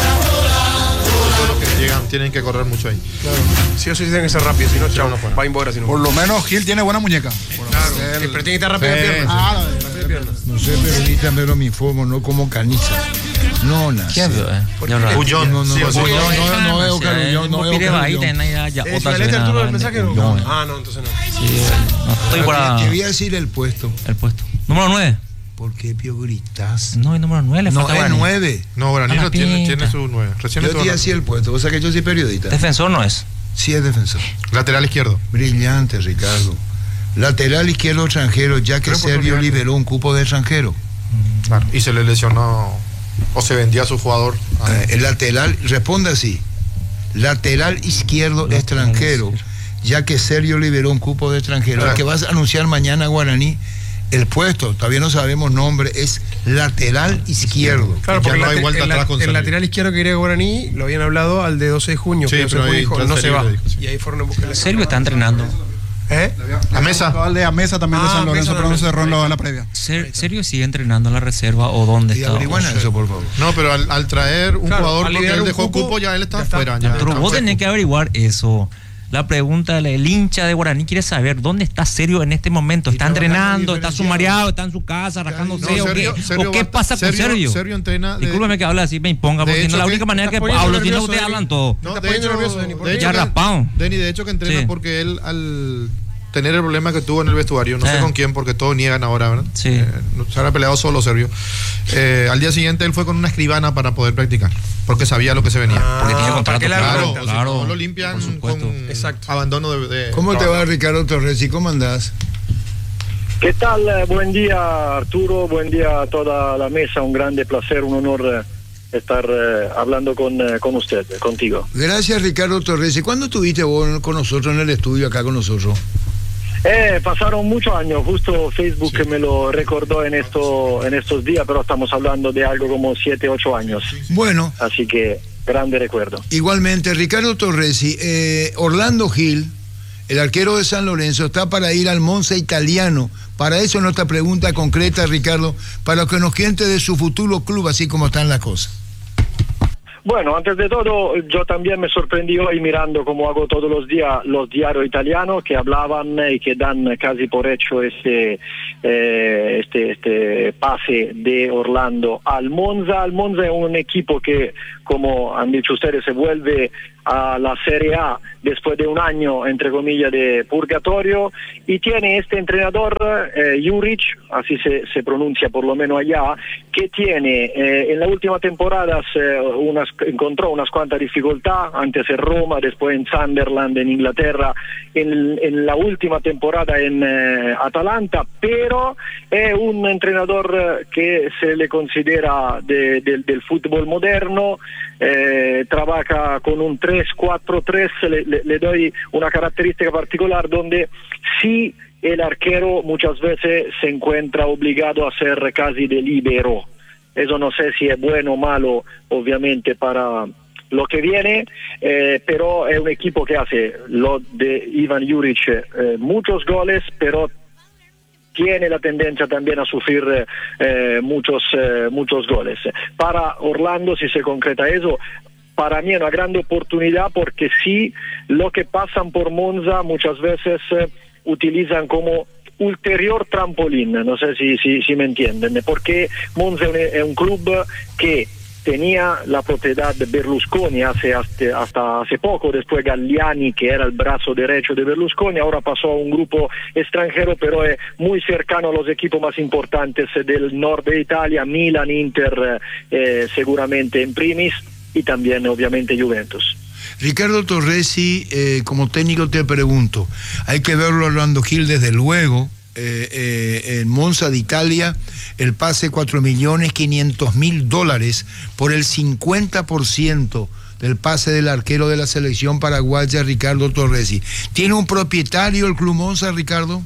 los que llegan tienen que correr mucho ahí. Claro. Sí o sí tienen que ser rápidos, si no, chao, va a embora, si no. Por lo menos Gil tiene buena muñeca. Claro, pero tiene que estar rápido de piernas. Rápido de piernas. No sé, periodista, pero me informo, no como caniza. No, nada. ¿Quién vio, Pullón, No, no, sí, no, sí, no, sí. no veo Carullón, no veo Carullón. ¿Equivalente a Arturo del mensaje o no? Ah, no, entonces no. No estoy para Te voy a decir el puesto. el puesto. Número 9. ¿Por qué, Pío, gritas? No, el número 9 le No, falta es Guaraní. 9. No, Guaraní A la no tiene pinta. su 9. Recién Yo estuvo te voy a hablando. decir el puesto. O sea que yo soy periodista. Defensor no es. Sí es defensor. Lateral izquierdo. Brillante, Ricardo. Lateral izquierdo extranjero, ya que Creo Serbio oportunidad. liberó un cupo de extranjero. Claro. Y se le lesionó. O se vendía a su jugador. El lateral, responde así. Lateral izquierdo extranjero, ya que Serbio liberó un cupo de extranjero. Claro. El que vas a anunciar mañana, Guaraní, el puesto, todavía no sabemos nombre, es lateral izquierdo. Claro, Ya porque no hay vuelta atrás con el Sergio. lateral izquierdo que quería Guaraní lo habían hablado al de 12 de junio. Sí, que 12 de pero junio ahí dijo, no se va. transferible, dijo, sí. Y ahí fueron a buscar Sergio está entrenando. ¿Eh? A Mesa. El de Amesa también de Ah, San Lorenzo, Mesa pero no cerró también. en la previa. ¿Sergio sigue entrenando en la reserva o dónde Y está? averigüen eso, por favor. No, pero al traer un Claro, jugador al porque liberar él un dejó cupo, cupo, ya él está ya está. afuera. Ya Arturo, está vos fresco. tenés que averiguar eso. La pregunta, el hincha de Guaraní quiere saber dónde está Sergio en este momento. ¿Está entrenando? ¿Está sumariado? ¿Está en su casa rascándose? No, ¿O qué, Sergio ¿O qué va- pasa con Sergio? Sergio entrena. Discúlpeme que hable así, me imponga, de porque no hecho es la que única manera que está poniendo hablo, si no nervioso, ustedes Dani. hablan todo. No, Está de poniendo hecho, nervioso, Dani, ¿por de qué? hecho Ya que- raspado. Dani, de hecho que entrena Sí. porque él al tener el problema que tuvo en el vestuario, no sé Sí. con quién, porque todos niegan ahora, ¿verdad? Sí. Se habrá peleado solo Sergio. Al día siguiente él fue con una escribana para poder practicar, porque sabía lo que se venía. Porque tiene contrato, para que la Claro, cuenta. o si claro, no lo limpian por supuesto. con Exacto. abandono de ¿Cómo te trabajo. va, Ricardo Torres? ¿Y cómo andás? ¿Qué tal? Buen día, Arturo. Buen día a toda la mesa. Un grande placer, un honor estar hablando con usted, contigo. Gracias, Ricardo Torres. ¿Y cuándo estuviste vos con nosotros en el estudio, acá con nosotros? Pasaron muchos años, justo Facebook me lo recordó en estos días, pero estamos hablando de algo como 7, 8 años. Bueno, Así que, grande recuerdo. igualmente, Ricardo Torresi, Orlando Gil, el arquero de San Lorenzo, está para ir al Monza italiano. Para eso nuestra pregunta concreta, Ricardo, para que nos cuente de su futuro club, así como están las cosas. Bueno, antes de todo, yo también me sorprendí hoy mirando, como hago todos los días, los diarios italianos que hablaban y que dan casi por hecho este pase de Orlando al Monza. El Monza es un equipo que, como han dicho ustedes, se vuelve a la Serie A después de un año, entre comillas, de purgatorio, y tiene este entrenador, Juric, así se pronuncia por lo menos allá, que tiene en la última temporada encontró unas cuantas dificultades, antes en Roma, después en Sunderland, en Inglaterra, en la última temporada en Atalanta, pero es un entrenador que se le considera del fútbol moderno, trabaja con un 3-4-3, le doy una característica particular donde sí el arquero muchas veces se encuentra obligado a ser casi de libero. Eso no sé si es bueno o malo, obviamente, para lo que viene, pero es un equipo que hace lo de Ivan Juric, muchos goles, pero tiene la tendencia también a sufrir muchos goles. Para Orlando, si se concreta eso, para mí es una gran oportunidad, porque sí, lo que pasan por Monza muchas veces utilizan como ulterior trampolín, no sé si me entienden, porque Monza es un club que tenía la propiedad de Berlusconi hasta hace poco, después Galliani, que era el brazo derecho de Berlusconi, ahora pasó a un grupo extranjero, pero es muy cercano a los equipos más importantes del norte de Italia, Milan, Inter, seguramente en primis, y también obviamente Juventus. Ricardo Torresi, como técnico te pregunto, hay que verlo a Orlando Gil desde luego, en Monza de Italia, el pase $4.500.000 por el 50% del pase del arquero de la selección paraguaya, Ricardo Torresi. ¿Tiene un propietario el Club Monza, Ricardo?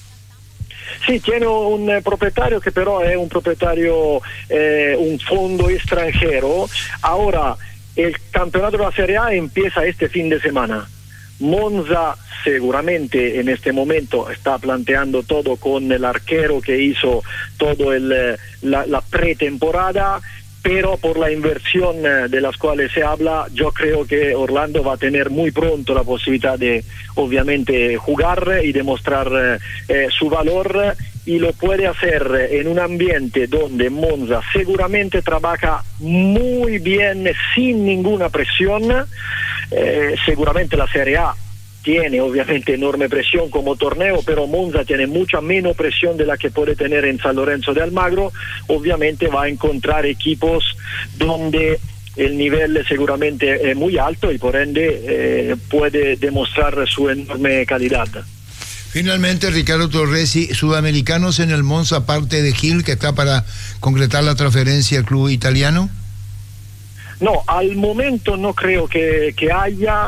Sí, tiene un propietario que pero es un propietario, un fondo extranjero. Ahora, el campeonato de la Serie A empieza este fin de semana. Monza seguramente en este momento está planteando todo con el arquero que hizo todo la pretemporada, pero por la inversión de las cuales se habla, yo creo que Orlando va a tener muy pronto la posibilidad de obviamente jugar y demostrar su valor, y lo puede hacer en un ambiente donde Monza seguramente trabaja muy bien, sin ninguna presión. Seguramente la Serie A tiene obviamente enorme presión como torneo, pero Monza tiene mucha menos presión de la que puede tener en San Lorenzo de Almagro. Obviamente va a encontrar equipos donde el nivel seguramente es muy alto y por ende puede demostrar su enorme calidad. Finalmente, Ricardo Torresi, sudamericanos en el Monza, aparte de Gil, que está para concretar la transferencia al club italiano. No, al momento no creo que haya,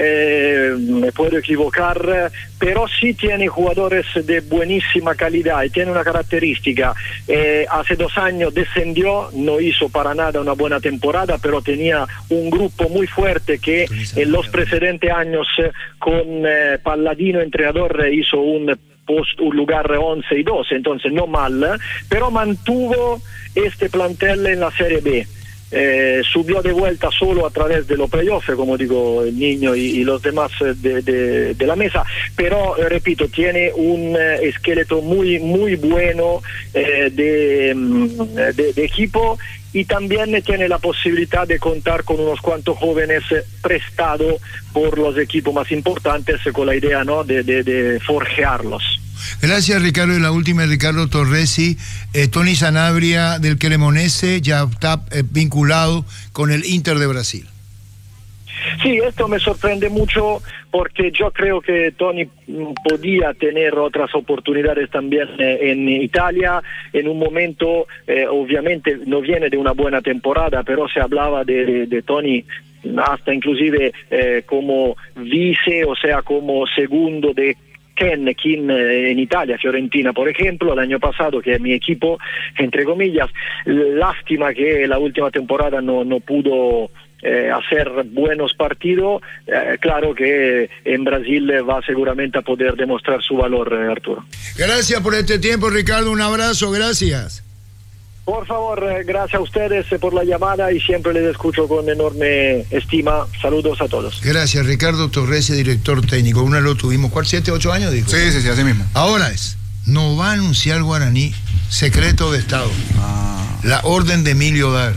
me puedo equivocar, pero sí tiene jugadores de buenísima calidad y tiene una característica. Hace 2 años descendió, no hizo para nada una buena temporada, pero tenía un grupo muy fuerte que en los precedentes años con Palladino entrenador hizo un lugar 11 y 12, entonces no mal, pero mantuvo este plantel en la Serie B. Subió de vuelta solo a través de los playoffs, como digo, el niño y los demás de la mesa, pero repito, tiene un esqueleto muy bueno de equipo, y también tiene la posibilidad de contar con unos cuantos jóvenes prestados por los equipos más importantes, con la idea, ¿no?, de forjarlos. Gracias, Ricardo. Y la última, Ricardo Torresi. Tony Sanabria del Cremonese ya está vinculado con el Inter de Brasil. Sí, esto me sorprende mucho porque yo creo que Tony podía tener otras oportunidades también en Italia. En un momento, obviamente no viene de una buena temporada, pero se hablaba de Tony hasta inclusive como vice, o sea, como segundo de Ken en Italia, Fiorentina por ejemplo, el año pasado, que es mi equipo, entre comillas. Lástima que la última temporada no pudo hacer buenos partidos. Claro que en Brasil va seguramente a poder demostrar su valor, Arturo. Gracias por este tiempo, Ricardo, un abrazo, gracias. Por favor, gracias a ustedes por la llamada y siempre les escucho con enorme estima. Saludos a todos. Gracias, Ricardo Torres, director técnico. Una lo tuvimos, ¿cuál? 7, 8 años, dijo. Sí, así mismo. Ahora no va a anunciar Guaraní secreto de Estado. La orden de Emilio Dar.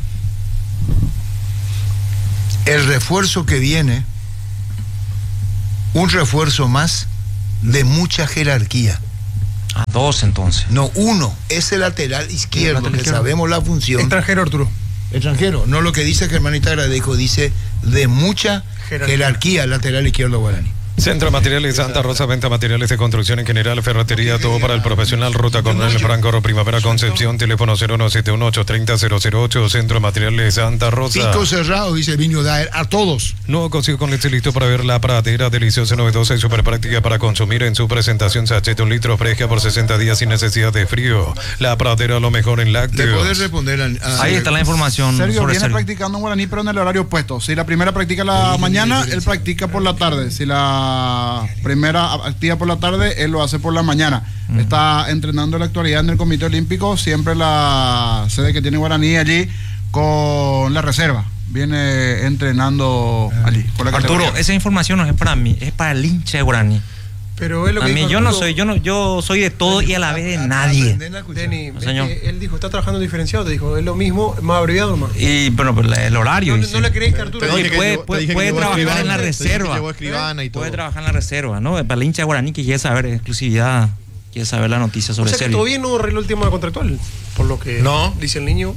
El refuerzo que viene, un refuerzo más de mucha jerarquía. A 2 entonces. No, 1, ese lateral izquierdo, que sabemos la función. Extranjero, Arturo. Extranjero, no lo que dice Germanita Gradejo, dice de mucha jerarquía lateral izquierdo Guaraní. Centro Materiales Santa Rosa, venta materiales de construcción en general, ferretería, todo para el profesional, Ruta Coronel Franco, Primavera Concepción, teléfono 0171-830-008, Centro Materiales Santa Rosa. Pico cerrado, dice Vinio Daer, a todos. Nuevo cocido con leche listo para ver la pradera, deliciosa, novedosa y súper práctica para consumir en su presentación, sachet 1 litro fresca por 60 días sin necesidad de frío. La pradera, lo mejor en lácteos. ¿Le podés responder ahí está la información. Sergio viene practicando en Guaraní, pero en el horario opuesto. Si la primera practica la mañana, él practica por la tarde. Si la primera actividad por la tarde, él lo hace por la mañana. Está entrenando en la actualidad en el Comité Olímpico, siempre la sede que tiene Guaraní allí con la reserva. Viene entrenando allí. Con la Arturo, esa información no es para mí, es para el hincha de Guaraní. Pero es lo que a mí yo soy de todo y a la vez de nadie. Denny, él dijo, está trabajando diferenciado, te dijo, es lo mismo, más abreviado más. Y bueno, pero el horario. No le crees que Arturo puede trabajar en la reserva. Puede trabajar en la reserva, ¿no? Para el hincha de Guaraní que quiere saber exclusividad, quiere saber la noticia sobre Sergio. O sea que todavía no arregló el tema contractual, por lo que dice el niño.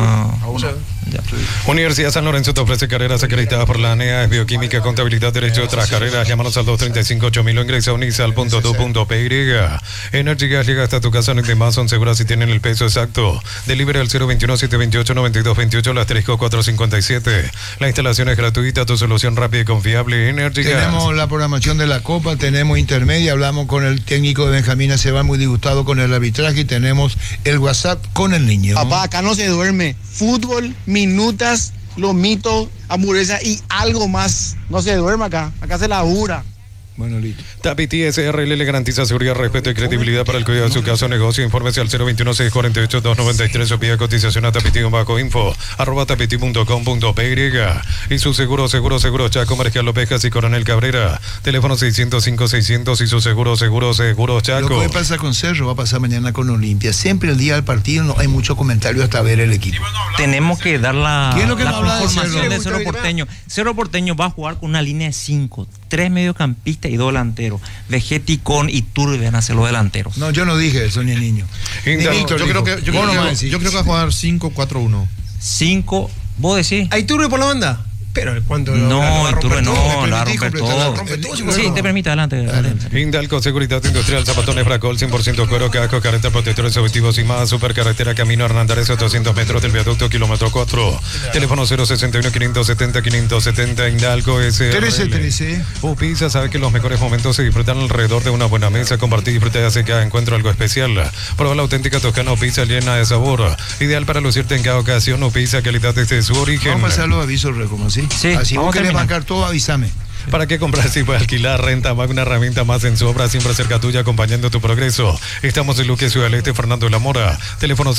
Universidad San Lorenzo te ofrece carreras acreditadas por la ANEA, es bioquímica, contabilidad, derecho, otras carreras. Llámanos al 235-8000 o ingresa a unisal.do.py. Energy Gas llega hasta tu casa, no hay más, son seguras si tienen el peso exacto. Delivery al 021-728-9228, el asterisco 457. La instalación es gratuita, tu solución rápida y confiable. Energy Gas. Tenemos la programación de la Copa, tenemos intermedia, hablamos con el técnico de Benjamín Aceval, muy disgustado con el arbitraje, y tenemos el WhatsApp con el niño. Papá, acá no se duerme. Fútbol, minutas, lomito, hamburguesa y algo más. No se duerme acá se labura. Bueno, listo. Tapiti SRL le garantiza seguridad, respeto y credibilidad para el cuidado de su caso o negocio. Infórmese al 021-648-293 o pida cotización a tapiti-info @tapiti.com.py. Y su seguro Chaco, Marcial López y Coronel Cabrera. Teléfono 605-600 y su seguro Chaco. Lo que pasa con Cerro va a pasar mañana con Olimpia. Siempre el día del partido no hay mucho comentario hasta ver el equipo. Tenemos que dar la información de Cerro Porteño. Porteño. Cerro Porteño va a jugar con una línea de 5, 3 mediocampistas y 2 delanteros. Vegetti con Iturbe van a ser los delanteros. No, yo no dije eso, ni el niño. Yo creo que va a jugar 5-4-1. 5, vos decís. ¿Hay Iturbe por la banda? Pero cuando no, Iturbe no, la va a romper todo. Sí, te permite, adelante. Indalco Seguridad Industrial, zapatones Bracol, 100% cuero, casco, careta, protectores objetivos y más. Supercarretera Camino Hernándarez, 800 metros del viaducto, kilómetro 4. Teléfono 061-570-570. Indalco SRL. 13. Pizza sabe que los mejores momentos se disfrutan alrededor de una buena mesa. Compartir y disfrutar hace cada encuentro algo especial. Prueba la auténtica toscana pizza llena de sabor. Ideal para lucirte en cada ocasión. Pizza, calidad desde su origen. Vamos a pasar los avisos, Recomo, ¿sí? Sí, así vos querés bancar todo, avísame. ¿Para qué comprar si puedes alquilar? Renta Mag, una herramienta más en su obra, siempre cerca tuya, acompañando tu progreso. Estamos en Luque, Ciudad del Este, Fernando de la Mora. Teléfono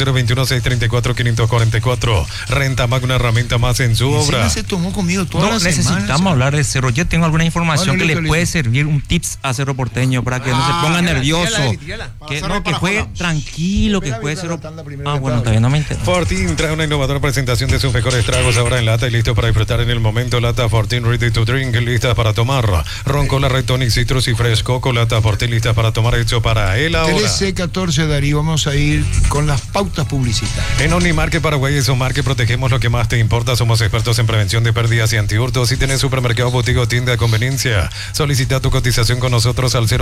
021-634-544. Renta Mag, una herramienta más en su obra. Se tomó conmigo toda la necesitamos semana, hablar de Cerro. Yo tengo alguna información que le puede servir, un tips a Cerro Porteño para que no se ponga nervioso. Que juegue tranquilo, que juegue Cerro. Bueno, todavía no me interesa. Fortín trae una innovadora presentación de sus mejores tragos ahora en lata y listo para disfrutar en el momento. Lata Fortín Ready to Drink, lista para tomar. Ron Cola, Red Tonic, Citrus y Fresco, Colata Fortín, lista para tomar, hecho para él ahora. 13-14, Darío, vamos a ir con las pautas publicitarias. En Omnimarket Paraguay es Omar que protegemos lo que más te importa. Somos expertos en prevención de pérdidas y antiurtos. Si tenés supermercado, botiga o tienda de conveniencia, solicita tu cotización con nosotros al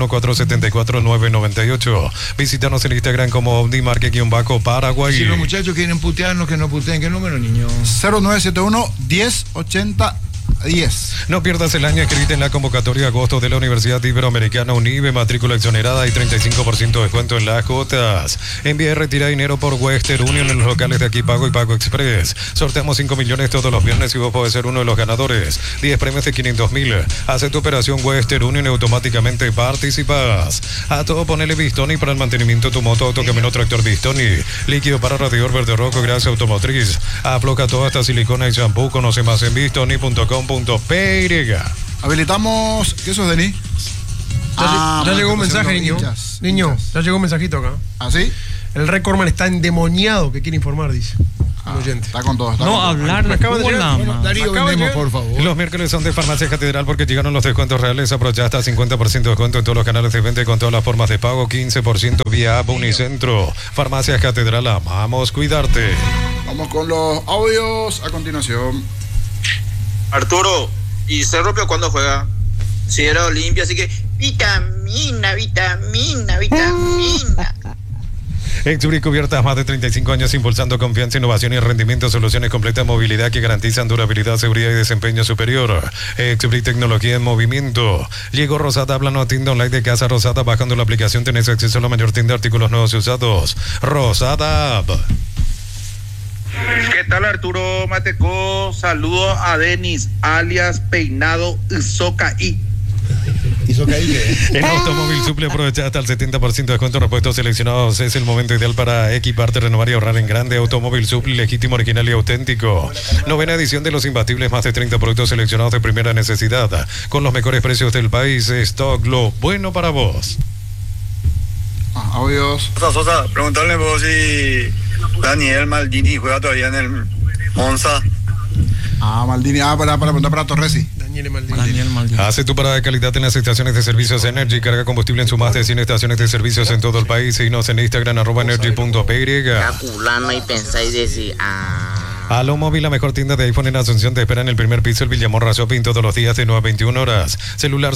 098-474-998. Visítanos en Instagram como Omnimarket-Paraguay. Si los muchachos quieren putearnos, que no puteen, ¿qué número, niño? 0971-1080 10. No pierdas el año, escrite en la convocatoria agosto de la Universidad Iberoamericana UNIBE, matrícula exonerada y 35% de descuento en las cuotas. Envía y retira dinero por Western Union en los locales de Aquí Pago y Pago Express. Sorteamos 5 millones todos los viernes y vos podés ser uno de los ganadores. 10 premios de 500.000. Hace tu operación Western Union y automáticamente participas. A todo ponele Bistoni para el mantenimiento de tu moto, auto, camino, tractor Bistoni. Líquido para radiador verde rojo, grasa automotriz. Afloja toda esta silicona y shampoo. Conoce más en bistoni.com.py. Habilitamos. ¿Qué sos, Denis? Ya llegó un mensaje, niño. Niño, ya llegó un mensajito acá. ¿Ah, sí? El Recordman está endemoniado que quiere informar, dice. Oyente. Está con todo. No, hablar de fútbol nada más. Darío, vendemos, por favor. Los miércoles son de Farmacia Catedral porque llegaron los descuentos reales. Aprovecha hasta 50% de descuento en todos los canales de venta con todas las formas de pago. 15% vía app Unicentro. Farmacia Catedral, amamos cuidarte. Vamos con los audios a continuación. Arturo, ¿y Cerro Pio cuándo juega? Si era Olimpia, así que vitamina. Exuri Cubiertas, más de 35 años impulsando confianza, innovación y rendimiento, soluciones completas, movilidad que garantizan durabilidad, seguridad y desempeño superior. Exuri Tecnología en movimiento. Llegó Rosada, hablando tienda online de Casa Rosada, bajando la aplicación tenés acceso a la mayor tienda de artículos nuevos y usados. Rosada App. ¿Qué tal, Arturo Mateco? Saludo a Denis, alias Peinado Isocaí. En Automóvil Suple aprovecha hasta el 70% de descuento en repuestos seleccionados. Es el momento ideal para equiparte, renovar y ahorrar en grande. Automóvil Suple, legítimo, original y auténtico. 9ª edición de Los Imbatibles, más de 30 productos seleccionados de primera necesidad, con los mejores precios del país. Stock, lo bueno para vos. Audios. Sosa, preguntarle vos si Daniel Maldini juega todavía en el Monza. Maldini, para preguntar para Torresi. Daniel Maldini. Hace tu parada de calidad en las estaciones de servicios Energy. Carga combustible en su más de 100 estaciones de servicios en todo el país. Síguenos en Instagram, @energy.py. Calculando y pensáis decir, Aló Móvil, la mejor tienda de iPhone en Asunción, te espera en el primer piso, el Villamorra Shopping, todos los días de 9 a 21 horas. Celular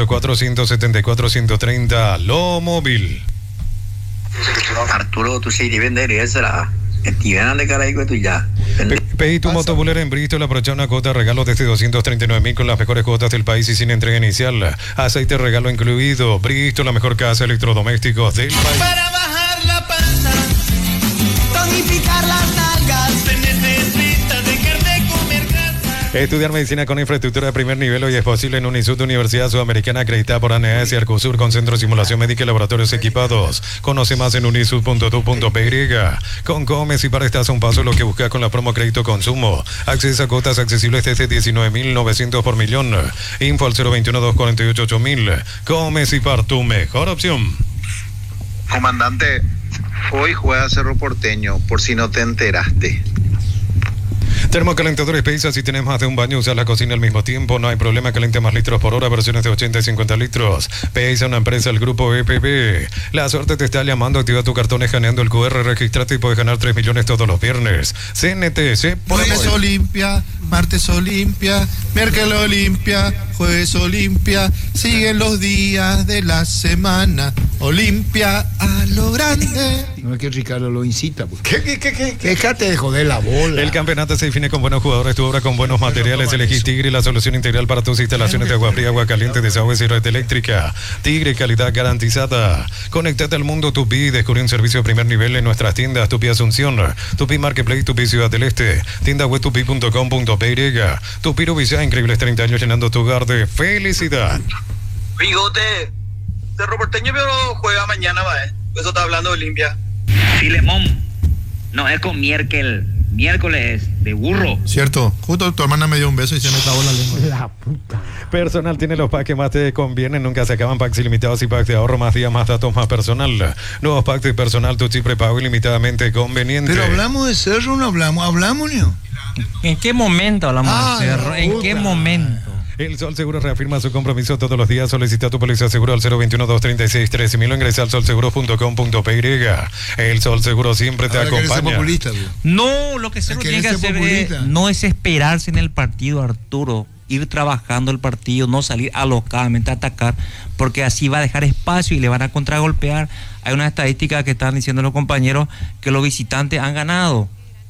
0184-174-130. Aló Móvil. Arturo, tú sí vender esa. Estivenan de Caraico tú ya. Pedí tu motobulera en Bristol, aprovecha una cuota de regalo desde 239.000 con las mejores cuotas del país y sin entrega inicial. Aceite regalo incluido. Bristol, la mejor casa de electrodomésticos del país. Para bajar la panza, tonificar las nalgas, se necesita dejar de comer grasa. Estudiar medicina con infraestructura de primer nivel hoy es posible en Unisud, Universidad Sudamericana acreditada por ANEAS y Arcosur, con centro de simulación médica y laboratorios equipados. Conoce más en unisud.tu.py. Con Comes y para estás a un paso lo que buscas con la promo Crédito Consumo. Acceso a cuotas accesibles desde 19.900 por millón. Info al 021-248-8000. Comes y par, tu mejor opción. Comandante, hoy juega Cerro Porteño, por si no te enteraste. Termocalentadores Paisa, si tenés más de un baño, usa la cocina al mismo tiempo, no hay problema, caliente más litros por hora, versiones de 80 y 50 litros. Paisa, una empresa del grupo EPB. La suerte te está llamando, activa tu cartón escaneando el QR, registrate y puedes ganar 3 millones todos los viernes. CNT, Jueves Olimpia, martes Olimpia, miércoles Olimpia, jueves Olimpia, siguen los días de la semana. Olimpia a lo grande. No es que Ricardo lo incita. Porque... ¿Qué? Déjate de joder la bola. El campeonato se define con buenos jugadores, tu obra con buenos materiales. Elegí Tigre, la solución integral para tus instalaciones de agua fría, agua caliente, desagües y red eléctrica. Tigre, calidad garantizada. Conéctate al mundo Tupi y descubrí un servicio de primer nivel en nuestras tiendas. Tupi Asunción, Tupi Marketplace, Tupi Ciudad del Este, tienda web tupi.com.py. Tupi Ubicá, increíbles 30 años llenando tu hogar de felicidad. Bigote, Cerro Porteño pero juega mañana, va, eso está hablando de Olimpia. Filemón, no es con miércoles de burro. Cierto, justo tu hermana me dio un beso y se me clavó la lengua. La puta. Personal tiene los packs que más te convienen, nunca se acaban. Packs ilimitados y packs de ahorro, más días, más datos, más personal. Nuevos packs de personal, tu chip prepago ilimitadamente conveniente. Pero hablamos de Cerro, no hablamos, ¿no? ¿En qué momento hablamos de Cerro? ¿En qué momento? El Sol Seguro reafirma su compromiso todos los días. Solicita tu póliza seguro al 021-236-13.000 o ingresa al solseguro.com.py. El Sol Seguro siempre te acompaña. No, lo que Cerro tiene que hacer no es esperarse en el partido, Arturo. Ir trabajando el partido, no salir alocadamente a atacar, porque así va a dejar espacio y le van a contragolpear. Hay una estadística que están diciendo los compañeros que los visitantes han ganado.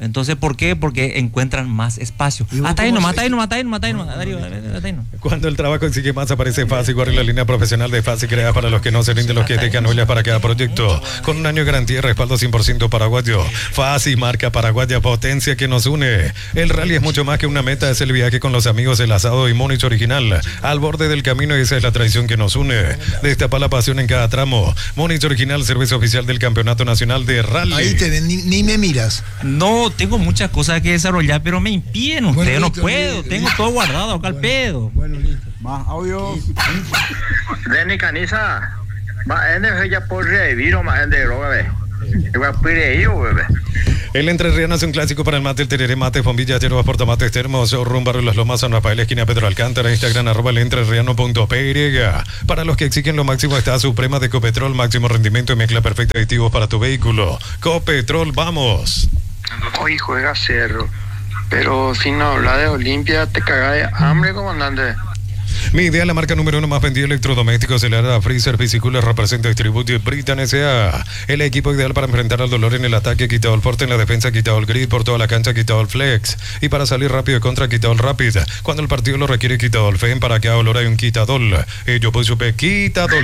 Entonces, ¿por qué? Porque encuentran más espacio. Hasta ahí nomás. Cuando el trabajo exige más, aparece Fácil. Corre la línea profesional de Fácil, creada para los que no se rinden, los que dejan huellas para cada proyecto. Con un año de garantía y respaldo 100% paraguayo. Fácil, marca paraguaya, potencia que nos une. El rally es mucho más que una meta, es el viaje con los amigos, el asado y Múnich original. Al borde del camino, y esa es la tradición que nos une. Destapa la pasión en cada tramo. Múnich original, cerveza oficial del Campeonato Nacional de Rally. Ahí te ven, ni me miras. No, tengo muchas cosas que desarrollar, pero me impiden ustedes. Bueno, no puedo, tengo todo guardado acá al pedo. Bueno, listo. Más audio. Denny Caniza, más ya por revivir o más de droga, El entrerriano es un clásico para el mate, el tereré, mate, bombillas, hierbas, portamates, termos, rumbo a Las Lomas, San Rafael, esquina Pedro Alcántara, Instagram, @elentreRriano.py. Para los que exigen lo máximo está Suprema de Copetrol, máximo rendimiento y mezcla perfecta de aditivos para tu vehículo. Copetrol, vamos. Hoy juega Cerro, pero si no habla de Olimpia, te caga de hambre, comandante. Mi idea, la marca número 1 más vendida de electrodomésticos, el ARA Freezer Piscicoolers, representa Distributi Britan S.A. El equipo ideal para enfrentar al dolor en el ataque, quitado el porte en la defensa, quitado el grid por toda la cancha, quitado el flex. Y para salir rápido de contra, quitado el rapid. Cuando el partido lo requiere, quitado el FEM, para que haga olor hay un quitadol. Yo pues supe quitadol.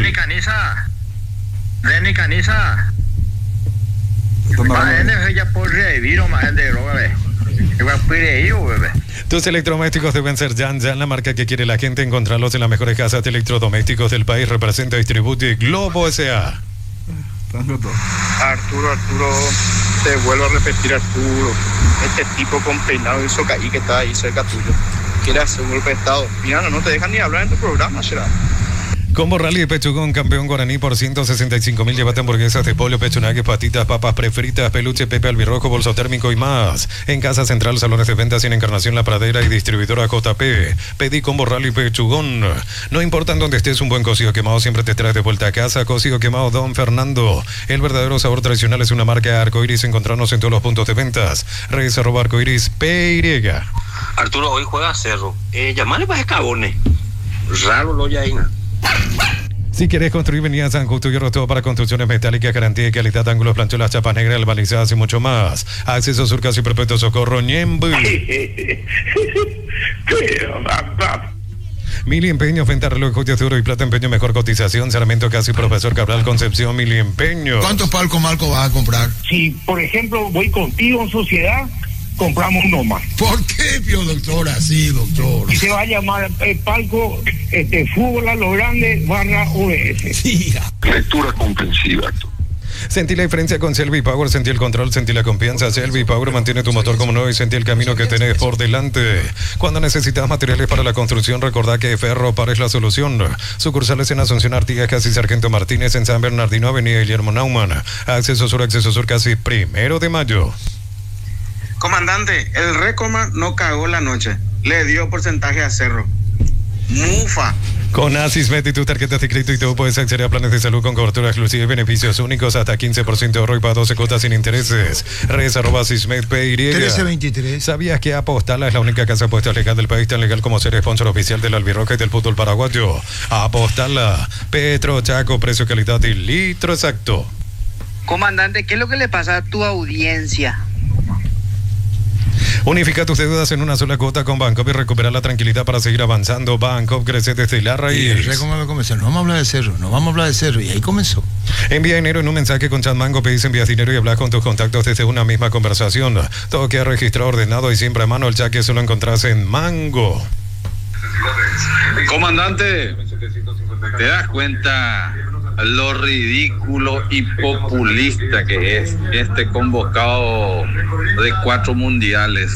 Denny Caniza. Más ya por revivir o más de droga, Tus electrodomésticos deben ser Yan, la marca que quiere la gente. Encontrarlos en las mejores casas de electrodomésticos del país. Representa Distributi Globo S.A. Arturo, te vuelvo a repetir, Arturo. Este tipo con peinado y socaí que está ahí cerca tuyo quiere hacer un golpe de estado. Mira, no te dejan ni hablar en tu programa, será. Combo Rally de Pechugón, campeón guaraní por 165.000. Llévate hamburguesas de pollo, pechunague, patitas, papas prefritas, peluche, pepe albirrojo, bolso térmico y más. En Casa Central, salones de ventas en Encarnación, La Pradera y distribuidora JP. Pedí Combo Rally Pechugón. No importa en dónde estés, un buen cocido quemado siempre te trae de vuelta a casa. Cocido quemado Don Fernando. El verdadero sabor tradicional es una marca Arcoiris. Encontrarnos en todos los puntos de ventas. Redes @Arcoiris PY. Arturo, hoy juega Cerro. Llamale para escabones. Raro lo ya ahí. Si quieres construir, venía a San Justo y todo para construcciones metálicas, garantía de calidad, ángulos, planchuelas, chapas negras, balizadas y mucho más. Acceso Sur, Casi Perpetuo Socorro, Ñembu. Mili Empeño, venta reloj, joyas de oro y plata, empeño, mejor cotización, Sarmiento Casi, Profesor Cabral, Concepción, Mili Empeño. ¿Cuántos palcos, Marco, vas a comprar? Si, por ejemplo, voy contigo en sociedad, compramos uno más. ¿Por qué, pio doctor? Así, doctor. Y se va a llamar el palco Fútbol a lo Grande /OBS. Sí. Lectura comprensiva. Sentí la diferencia con Selvi Power, sentí el control, sentí la confianza. Selvi Power mantiene tu motor como nuevo y sentí el camino que tenés por delante. Cuando necesitas materiales para la construcción, recordá que Ferropar es la solución. Sucursales en Asunción, Artigas, Casi Sargento Martínez, en San Bernardino, Avenida Guillermo Naumann. Acceso Sur, Casi 1 de mayo. Comandante, el Recomar no cagó la noche. Le dio porcentaje a Cerro. Mufa. Con Asismet y tu tarjeta de crédito y todo puedes acceder a planes de salud con cobertura exclusiva y beneficios únicos hasta 15% de ahorro y para 12 cuotas sin intereses. Redes @AsismetPY. 1323. ¿Sabías que Apostala es la única casa de apuestas legal del país, tan legal como ser sponsor oficial del albirroja y del fútbol paraguayo? Apostala, Petro, Chaco, precio, calidad y litro exacto. Comandante, ¿qué es lo que le pasa a tu audiencia? Unifica tus deudas en una sola cuota con Bancopp y recupera la tranquilidad para seguir avanzando. Bancopp crece desde la raíz. Y el Recomar comenzó, no vamos a hablar de Cerro, y ahí comenzó. Envía dinero en un mensaje con Chat Mango, pedís, envías dinero y hablas con tus contactos desde una misma conversación. Todo queda registrado, ordenado y siempre a mano. El chat que solo encontrás en Mango. Comandante, ¿te das cuenta lo ridículo y populista que es este convocado de 4 mundiales?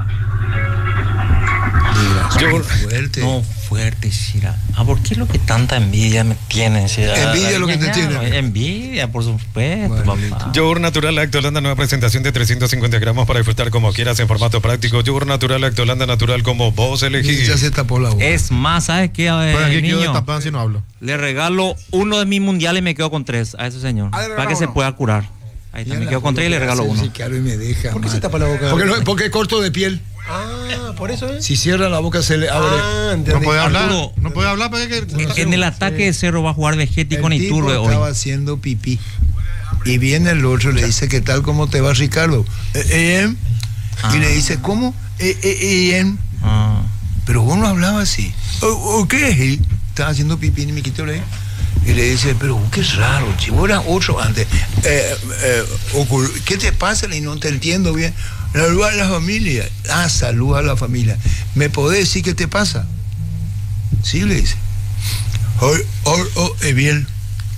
Fuerte, Shira. ¿Por qué es lo que tanta envidia me tienen, Shira? Envidia es lo que te tiene. Envidia, por supuesto, papá. Yogur Natural Lactolanda, nueva presentación de 350 gramos para disfrutar como quieras en formato práctico. Yogur Natural Lactolanda, natural como vos elegís. Ya se tapó la boca. Es más, ¿sabes qué, niño? Tapan si no hablo. Le regalo uno de mis mundiales y me quedo con 3 a ese señor. Para que se pueda curar. Ahí está, me quedo con 3 y le regalo uno. Sí, claro, y me deja. ¿Por qué se tapa la boca? Porque es corto de piel. Por eso es. Si cierra la boca se le abre. No puede hablar. Arturo, No puede hablar porque en el ataque de Cerro va a jugar Vegetti con Iturbe hoy. Estaba haciendo pipí. Y viene el otro, le dice, ¿qué tal? ¿Cómo te va, Ricardo? Y le dice, ¿cómo? Pero vos no hablabas así. ¿O qué? Estaba haciendo pipí y me quitó la. Y le dice, pero qué raro, chico, era otro antes. ¿Qué te pasa? Y no te entiendo bien. Saluda a la familia. Saluda a la familia. ¿Me podés decir qué te pasa? Sí, le dice. Bien.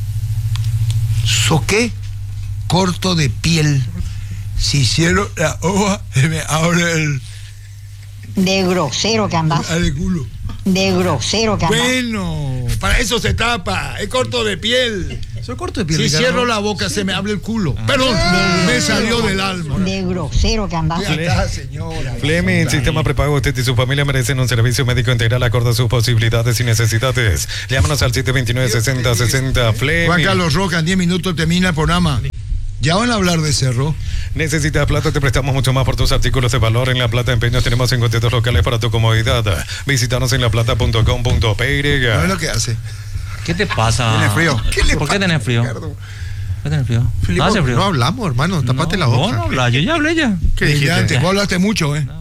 ¿So qué? Corto de piel. Si cierro la hoja, se me abre el. De grosero que andás. Al culo. De grosero que andás. Bueno, para eso se tapa. Es corto de piel. Soy corto de piel. Si Ricardo. cierro la boca, se me abre el culo. Perdón, me salió del alma. De grosero que andás. Señora. Fleming, Sistema Prepago. Usted y su familia merecen un servicio médico integral acorde a sus posibilidades y necesidades. Llámanos al 729-6060. Fleming. Juan Carlos Roca, en 10 minutos termina el programa. Ya van a hablar de Cerro. Necesitas plata, te prestamos mucho más por tus artículos de valor. En La Plata Empeños tenemos 52 locales para tu comodidad. Visítanos en laplata.com.py. ¿No es lo que hace? ¿Qué te pasa? ¿Tiene frío? ¿Por qué tenés frío? ¿Por qué tenés frío? Filipo, no hablamos, hermano. Tapate la boca. No habla, yo ya hablé ya. ¿Qué dijiste? Vos hablaste mucho, ¿eh?